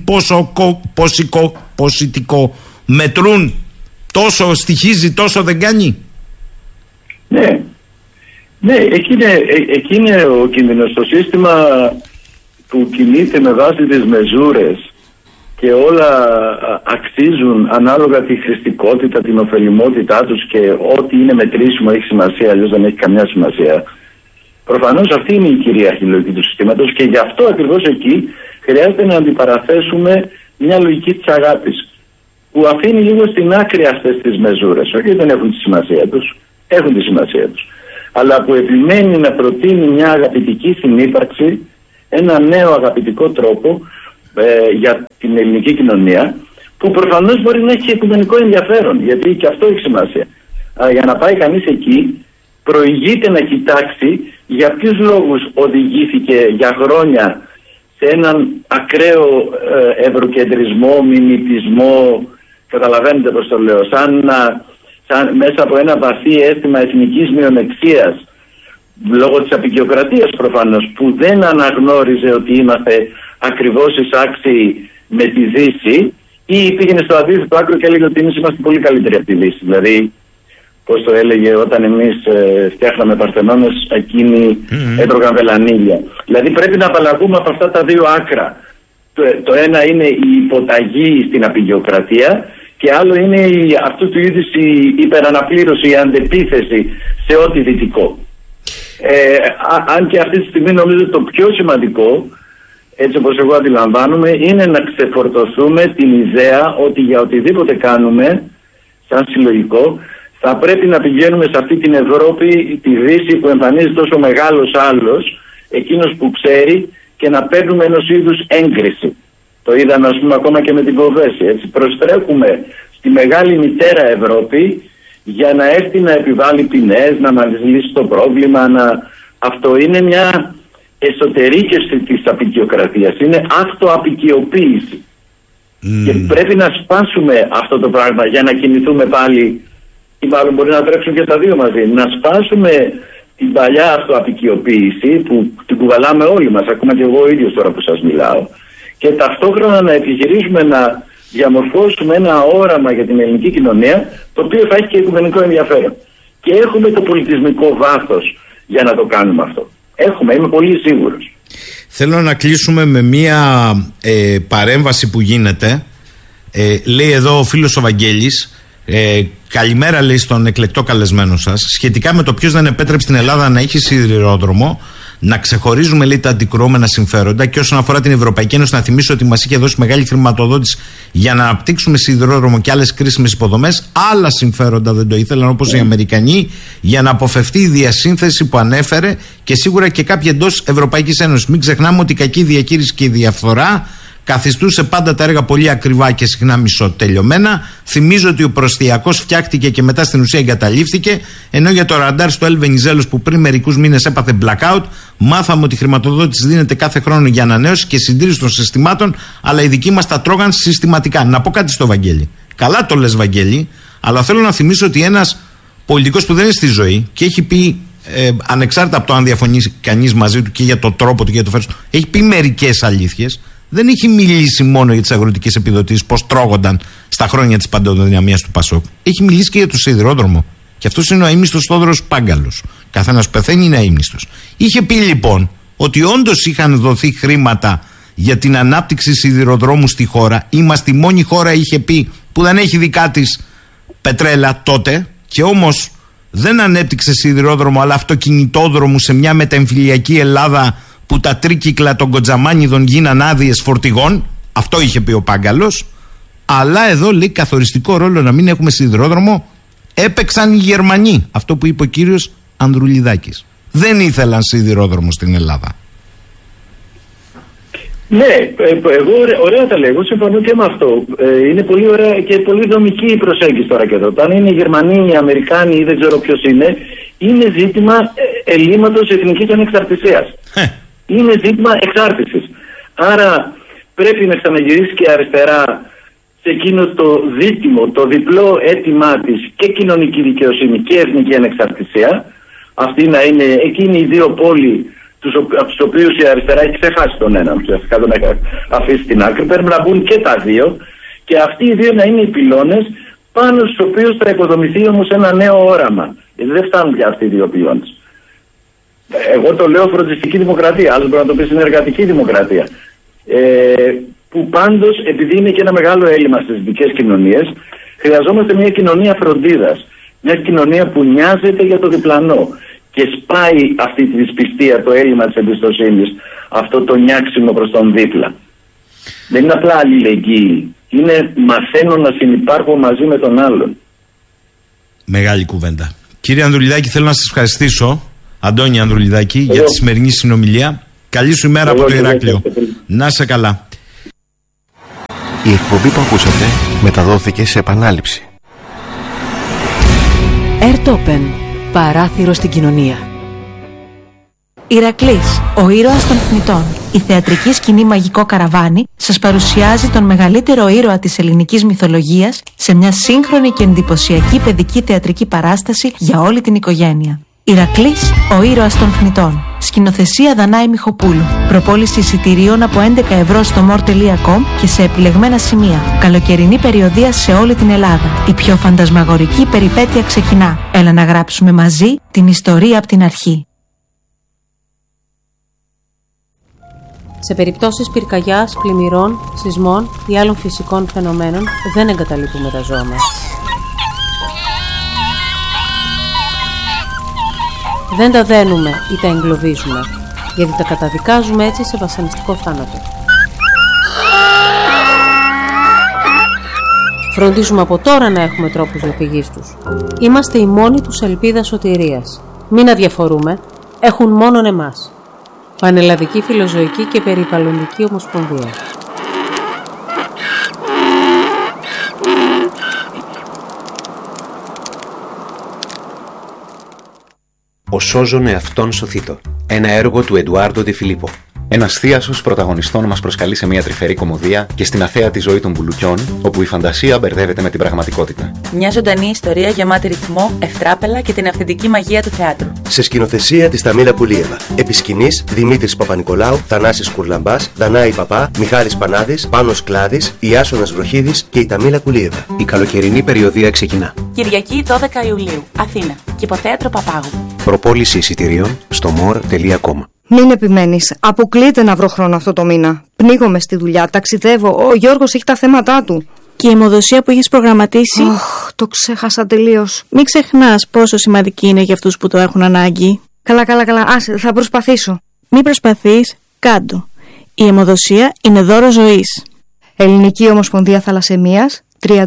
ποσοτικό μετρούν. Τόσο στοιχίζει, τόσο δεν κάνει. Ναι. Ναι, εκεί είναι ο κίνδυνος. Το σύστημα που κινείται με βάση τις μεζούρες και όλα αξίζουν ανάλογα τη χρηστικότητα, την ωφελιμότητά τους και ό,τι είναι μετρήσιμο έχει σημασία, αλλιώς δεν έχει καμιά σημασία. Προφανώς αυτή είναι η κυρίαρχη λογική του συστήματος και γι' αυτό ακριβώς εκεί χρειάζεται να αντιπαραθέσουμε μια λογική της αγάπης που αφήνει λίγο στην άκρη αυτές τις μεζούρες. Όχι, δεν έχουν τη σημασία τους, έχουν τη σημασία τους, αλλά που επιμένει να προτείνει μια αγαπητική συνύπαρξη, ένα νέο αγαπητικό τρόπο για την ελληνική κοινωνία, που προφανώς μπορεί να έχει οικουμενικό ενδιαφέρον, γιατί και αυτό έχει σημασία. Για να πάει κανείς εκεί, προηγείται να κοιτάξει για ποιους λόγους οδηγήθηκε για χρόνια σε έναν ακραίο ευρωκεντρισμό, μιμητισμό, καταλαβαίνετε πώς το λέω, σαν μέσα από ένα βαθύ αίσθημα εθνικής μειονεξίας, λόγω της αποικιοκρατίας προφανώς, που δεν αναγνώριζε ότι είμαστε ακριβώς εισάξιοι με τη Δύση, ή πήγαινε στο αντίθετο άκρο και έλεγε ότι εμείς είμαστε πολύ καλύτεροι από τη Δύση. Δηλαδή, πώς το έλεγε, όταν εμείς φτιάχναμε Παρθενώνες, εκείνοι έτρωγαν βελανίδια. Δηλαδή πρέπει να απαλλαγούμε από αυτά τα δύο άκρα. Το ένα είναι η υποταγή στην αποικιοκρατία και άλλο είναι αυτού του είδους η υπεραναπλήρωση, η αντεπίθεση σε ό,τι δυτικό. Αν και αυτή τη στιγμή νομίζω το πιο σημαντικό, έτσι όπως εγώ αντιλαμβάνομαι, είναι να ξεφορτωθούμε την ιδέα ότι για οτιδήποτε κάνουμε σαν συλλογικό θα πρέπει να πηγαίνουμε σε αυτή την Ευρώπη, τη Δύση που εμφανίζει τόσο μεγάλος άλλος, εκείνος που ξέρει, και να παίρνουμε ενός είδους έγκριση. Το είδαμε, ας πούμε, ακόμα και με την Κοβέση. Έτσι, προστρέχουμε στη μεγάλη μητέρα Ευρώπη για να έρθει να επιβάλλει ποινές, να μας λύσει το πρόβλημα. Αυτό είναι μια εσωτερήκευση της αποικιοκρατίας. Είναι αυτοαπικιοποίηση. Και πρέπει να σπάσουμε αυτό το πράγμα για να κινηθούμε πάλι, ή μάλλον μπορεί να τρέξουν και τα δύο μαζί. Να σπάσουμε την παλιά αυτοαπικιοποίηση που την κουβαλάμε όλοι μας, ακόμα και εγώ ίδιος τώρα που σας μιλάω, και ταυτόχρονα να επιχειρήσουμε να διαμορφώσουμε ένα όραμα για την ελληνική κοινωνία, το οποίο θα έχει και οικουμενικό ενδιαφέρον. Και έχουμε το πολιτισμικό βάθος για να το κάνουμε αυτό. Είμαι πολύ σίγουρος. Θέλω να κλείσουμε με μία παρέμβαση που γίνεται. Λέει εδώ ο φίλος ο Βαγγέλης, καλημέρα, λέει, στον εκλεκτό καλεσμένο σας, σχετικά με το ποιος δεν επέτρεψε στην Ελλάδα να έχει σιδηρόδρομο, να ξεχωρίζουμε, λέει, τα αντικρουόμενα συμφέροντα, και όσον αφορά την Ευρωπαϊκή Ένωση, να θυμίσω ότι μας είχε δώσει μεγάλη χρηματοδότηση για να αναπτύξουμε σιδηρόδρομο και άλλες κρίσιμες υποδομές. Άλλα συμφέροντα δεν το ήθελαν, όπως οι Αμερικανοί, για να αποφευθεί η διασύνθεση που ανέφερε, και σίγουρα και κάποιοι εντός Ευρωπαϊκής Ένωσης. Μην ξεχνάμε ότι η κακή διαχείριση και η διαφθορά καθιστούσε πάντα τα έργα πολύ ακριβά και συχνά μισοτελειωμένα. Θυμίζω ότι ο Προστιακός φτιάχτηκε και μετά στην ουσία εγκαταλείφθηκε, ενώ για το ραντάρ στο Ελ Βενιζέλος, που πριν μερικούς μήνες έπαθε blackout, μάθαμε ότι η χρηματοδότηση δίνεται κάθε χρόνο για ανανέωση και συντήρηση των συστημάτων, αλλά οι δικοί μας τα τρώγαν συστηματικά. Να πω κάτι στο Βαγγέλη. Καλά το λες, Βαγγέλη, αλλά θέλω να θυμίσω ότι ένας πολιτικός που δεν είναι στη ζωή και έχει πει, ανεξάρτητα από το αν διαφωνεί κανείς μαζί του και για το τρόπο του και για το φέρος του, έχει πει μερικές αλήθειες. Δεν έχει μιλήσει μόνο για τις αγροτικές επιδοτήσεις, πώς τρώγονταν στα χρόνια της παντοδυναμίας του Πασόκ. Έχει μιλήσει και για το σιδηρόδρομο. Και αυτός είναι ο αείμνηστος Θόδωρος Πάγκαλος. Καθένας πεθαίνει, είναι αείμνηστος. Είχε πει λοιπόν ότι όντως είχαν δοθεί χρήματα για την ανάπτυξη σιδηροδρόμου στη χώρα. Είμαστε η μόνη χώρα, είχε πει, που δεν έχει δικά της πετρέλα τότε, και όμως δεν ανέπτυξε σιδηρόδρομο αλλά αυτοκινητόδρομο σε μια μεταεμφυλιακή Ελλάδα που τα τρίκυκλα των Κοντζαμάνιδων γίναν άδειες φορτηγών. Αυτό είχε πει ο Πάγκαλος. Αλλά εδώ, λέει, καθοριστικό ρόλο να μην έχουμε σιδηρόδρομο έπαιξαν οι Γερμανοί. Αυτό που είπε ο κύριος Ανδρουλιδάκης. Δεν ήθελαν σιδηρόδρομο στην Ελλάδα. Ναι, εγώ ωραία τα λέω. Εγώ συμφωνώ και με αυτό. Είναι πολύ ωραία και πολύ δομική η προσέγγιση τώρα και εδώ. Αν είναι οι Γερμανοί, οι Αμερικάνοι ή δεν ξέρω ποιος είναι ζήτημα ελλείμματος εθνικής ανεξαρτησίας. Είναι ζήτημα εξάρτησης. Άρα πρέπει να ξαναγυρίσει και αριστερά σε εκείνο το δίτιμο, το διπλό αίτημά της, και κοινωνική δικαιοσύνη και εθνική ανεξαρτησία. Αυτή να είναι εκείνοι οι δύο πόλοι από τους οποίους η αριστερά έχει ξεχάσει τον έναν, ουσιαστικά τον έχει αφήσει στην άκρη. Πρέπει να μπουν και τα δύο και αυτοί οι δύο να είναι οι πυλώνες πάνω στους οποίους θα οικοδομηθεί όμως ένα νέο όραμα. Γιατί δεν φτάνουν πια αυτοί οι δύο πυλώνες. Εγώ το λέω φροντιστική δημοκρατία, άλλος μπορεί να το πει συνεργατική δημοκρατία. Που πάντως, επειδή είναι και ένα μεγάλο έλλειμμα στις δυτικές κοινωνίες, χρειαζόμαστε μια κοινωνία φροντίδας. Μια κοινωνία που νοιάζεται για το διπλανό και σπάει αυτή τη δυσπιστία, το έλλειμμα της εμπιστοσύνης, αυτό το νιάξιμο προς τον δίπλα. Δεν είναι απλά αλληλεγγύη. Είναι μαθαίνω να συνυπάρχω μαζί με τον άλλον. Μεγάλη κουβέντα. Κύριε Ανδρουλιδάκη, θέλω να σας ευχαριστήσω, Αντώνη Ανδρουλιδάκη, για τη σημερινή συνομιλία. Καλή σου ημέρα από το Ηράκλειο. Να είσαι καλά. Η εκπομπή που ακούσατε μεταδόθηκε σε επανάληψη. Airtopen. Παράθυρο στην κοινωνία. Ηρακλής, ο ήρωας των θνητών. Η θεατρική σκηνή Μαγικό Καραβάνι σας παρουσιάζει τον μεγαλύτερο ήρωα της ελληνικής μυθολογίας σε μια σύγχρονη και εντυπωσιακή παιδική θεατρική παράσταση για όλη την οικογένεια. Ηρακλής, ο ήρωας των θνητών. Σκηνοθεσία Δανάη Μιχοπούλου. Προπόληση εισιτηρίων από 11 ευρώ στο more.com και σε επιλεγμένα σημεία. Καλοκαιρινή περιοδεία σε όλη την Ελλάδα. Η πιο φαντασμαγορική περιπέτεια ξεκινά. Έλα να γράψουμε μαζί την ιστορία από την αρχή. Σε περιπτώσεις πυρκαγιάς, πλημμυρών, σεισμών ή άλλων φυσικών φαινομένων δεν εγκαταλείπουμε τα ζώα μας. Δεν τα δένουμε ή τα εγκλωβίζουμε, γιατί τα καταδικάζουμε έτσι σε βασανιστικό θάνατο. Φροντίζουμε από τώρα να έχουμε τρόπους διαφυγής τους. Είμαστε η μόνη τους ελπίδα σωτηρίας. Μην αδιαφορούμε, έχουν μόνον εμάς. Πανελλαδική Φιλοζωική και Περιβαλλοντική Ομοσπονδία. Ο σώζον εαυτόν σωθήτω. Ένα έργο του Εντουάρντο Ντε Φιλίππο. Ένας θίασος πρωταγωνιστών μας προσκαλεί σε μια τρυφερή κωμωδία και στην αθέατη ζωή των μπουλουκιών, όπου η φαντασία μπερδεύεται με την πραγματικότητα. Μια ζωντανή ιστορία γεμάτη ρυθμό, ευτράπελα και την αυθεντική μαγεία του θεάτρου. Σε σκηνοθεσία της Ταμίλα Πουλίεβα. Επί σκηνής Δημήτρης Παπα-Νικολάου, Θανάσης Κουρλαμπάς, Δανάη Παπά, Μιχάλης Πανάδης, Πάνος Κλάδης, Ιάσονας Βροχίδης και η Ταμίλα Πουλίεβα. Η καλοκαιρινή περιοδεία ξεκινά. Κυριακή 12 Ιουλίου, Αθήνα. Κηποθέατρο Παπάγου. Προπόληση εισιτηρίων στο more.com. Μην επιμένεις. Αποκλείεται να βρω χρόνο αυτό το μήνα. Πνίγομαι στη δουλειά, ταξιδεύω. Ο Γιώργος έχει τα θέματα του. Και η αιμοδοσία που έχεις προγραμματίσει. Το ξέχασα τελείως. Μην ξεχνάς πόσο σημαντική είναι για αυτούς που το έχουν ανάγκη. Καλά. Άσε, θα προσπαθήσω. Μην προσπαθείς, κάντο. Η αιμοδοσία είναι δώρο ζωής. Ελληνική Ομοσπονδία Θαλασσαιμίας,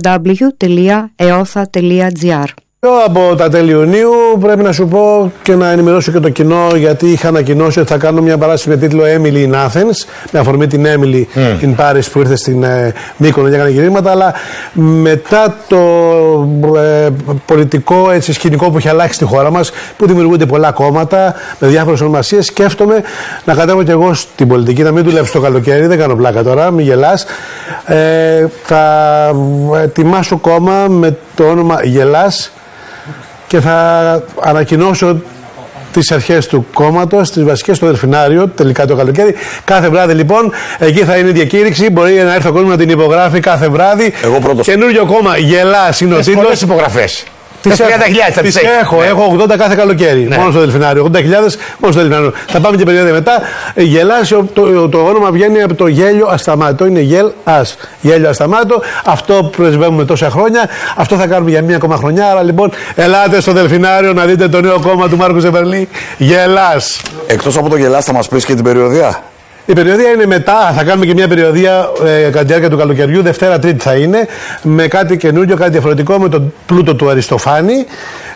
www.eotha.gr. Από τα τέλη Ιουνίου πρέπει να σου πω και να ενημερώσω και το κοινό, γιατί είχα ανακοινώσει ότι θα κάνω μια παράσταση με τίτλο Emily in Athens, με αφορμή την Emily in Paris που ήρθε στην Μύκονο και έκανε γυρίσματα, αλλά μετά το πολιτικό σκηνικό που έχει αλλάξει στη χώρα μας, που δημιουργούνται πολλά κόμματα με διάφορες ονομασίες, σκέφτομαι να κατέβω και εγώ στην πολιτική, να μην δουλέψω το καλοκαίρι, δεν κάνω πλάκα τώρα, μην γελάς. Θα ετοιμάσω κόμμα με το όνομα Γελάς και θα ανακοινώσω τις αρχές του κόμματος, τις βασικές στο Δελφινάριο, τελικά το καλοκαίρι. Κάθε βράδυ λοιπόν, εκεί θα είναι η διακήρυξη. Μπορεί να έρθει ο κόσμος να την υπογράφει κάθε βράδυ. Εγώ πρώτος. Καινούριο κόμμα, Γελάς είναι ο τίτλος. Πολλές υπογραφές. Τις 30.000 θα τις έχω 80 κάθε καλοκαίρι. Ναι. Μόνο στο Δελφινάριο. 80.000 μόνο στο Δελφινάριο. Θα πάμε και περίοδο μετά. Γελάς, το όνομα βγαίνει από το γέλιο ασταμάτητο. Είναι γελ-ας. Γέλιο ασταμάτητο. Αυτό πρεσβεύουμε τόσα χρόνια. Αυτό θα κάνουμε για μία ακόμα χρονιά. Άρα λοιπόν, ελάτε στο Δελφινάριο να δείτε το νέο κόμμα του Μάρκου Ζεβερλή. Γελάς. Εκτός από το Γελάς, θα μας πεις και την περιοδεία. Η περιοδεία είναι μετά, θα κάνουμε και μια περιοδεία κατά τη διάρκεια του καλοκαιριού, Δευτέρα Τρίτη θα είναι, με κάτι καινούριο, κάτι διαφορετικό, με τον πλούτο του Αριστοφάνη.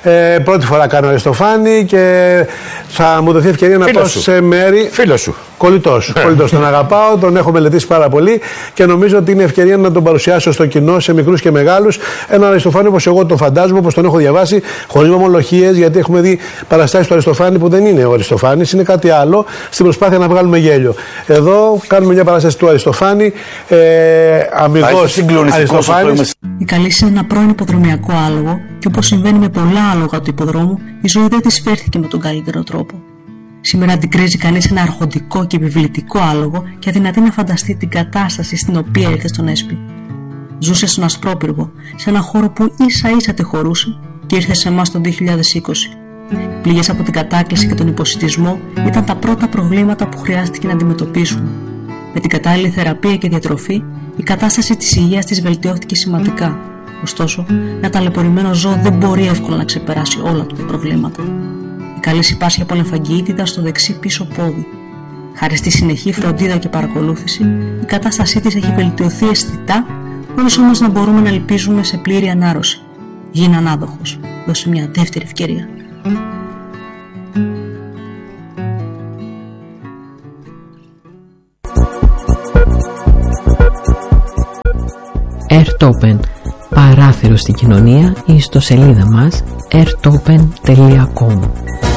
Πρώτη φορά κάνω Αριστοφάνη και θα μου δοθεί ευκαιρία να πάω σε μέρη. Φίλος σου. Κολλητός. Τον αγαπάω, τον έχω μελετήσει πάρα πολύ και νομίζω ότι είναι ευκαιρία να τον παρουσιάσω στο κοινό, σε μικρούς και μεγάλους. Έναν Αριστοφάνη όπως εγώ τον φαντάζομαι, όπως τον έχω διαβάσει, χωρίς ομολογίες, γιατί έχουμε δει παραστάσεις του Αριστοφάνη που δεν είναι ο Αριστοφάνης, είναι κάτι άλλο, στην προσπάθεια να βγάλουμε γέλιο. Εδώ κάνουμε μια παράσταση του Αριστοφάνη, αμυγός Αριστοφάνης. Η Καλύση είναι ένα πρώην υποδρομιακό άλογο και όπως συμβαίνει με πολλά άλογα του υποδρόμου, η ζωή δεν της φέρθηκε με τον καλύτερο τρόπο. Σήμερα αντικρίζει κανείς ένα αρχοντικό και επιβλητικό άλογο και αδυνατεί να φανταστεί την κατάσταση στην οποία ήρθε στον Έσπη. Ζούσε στον Ασπρόπυργο, σε ένα χώρο που ίσα ίσα τη χωρούσε και ήρθε σε εμάς το 2020. Πληγές από την κατάκληση και τον υποσιτισμό ήταν τα πρώτα προβλήματα που χρειάστηκε να αντιμετωπίσουμε. Με την κατάλληλη θεραπεία και διατροφή, η κατάσταση της υγείας της βελτιώθηκε σημαντικά. Ωστόσο, ένα ταλαιπωρημένο ζώο δεν μπορεί εύκολα να ξεπεράσει όλα του τα προβλήματα. Η Καλύση πάσχει από λεμφαγγιήτιδα στο δεξί πίσω πόδι. Χάρη στη συνεχή φροντίδα και παρακολούθηση, η κατάστασή της έχει βελτιωθεί αισθητά, χωρίς όμως να μπορούμε να ελπίζουμε σε πλήρη ανάρρωση. Γίνε ανάδοχος. Δώσε μια δεύτερη ευκαιρία. Airtopen. Παράθυρο στην κοινωνία ή στο σελίδα μας airtopen.com.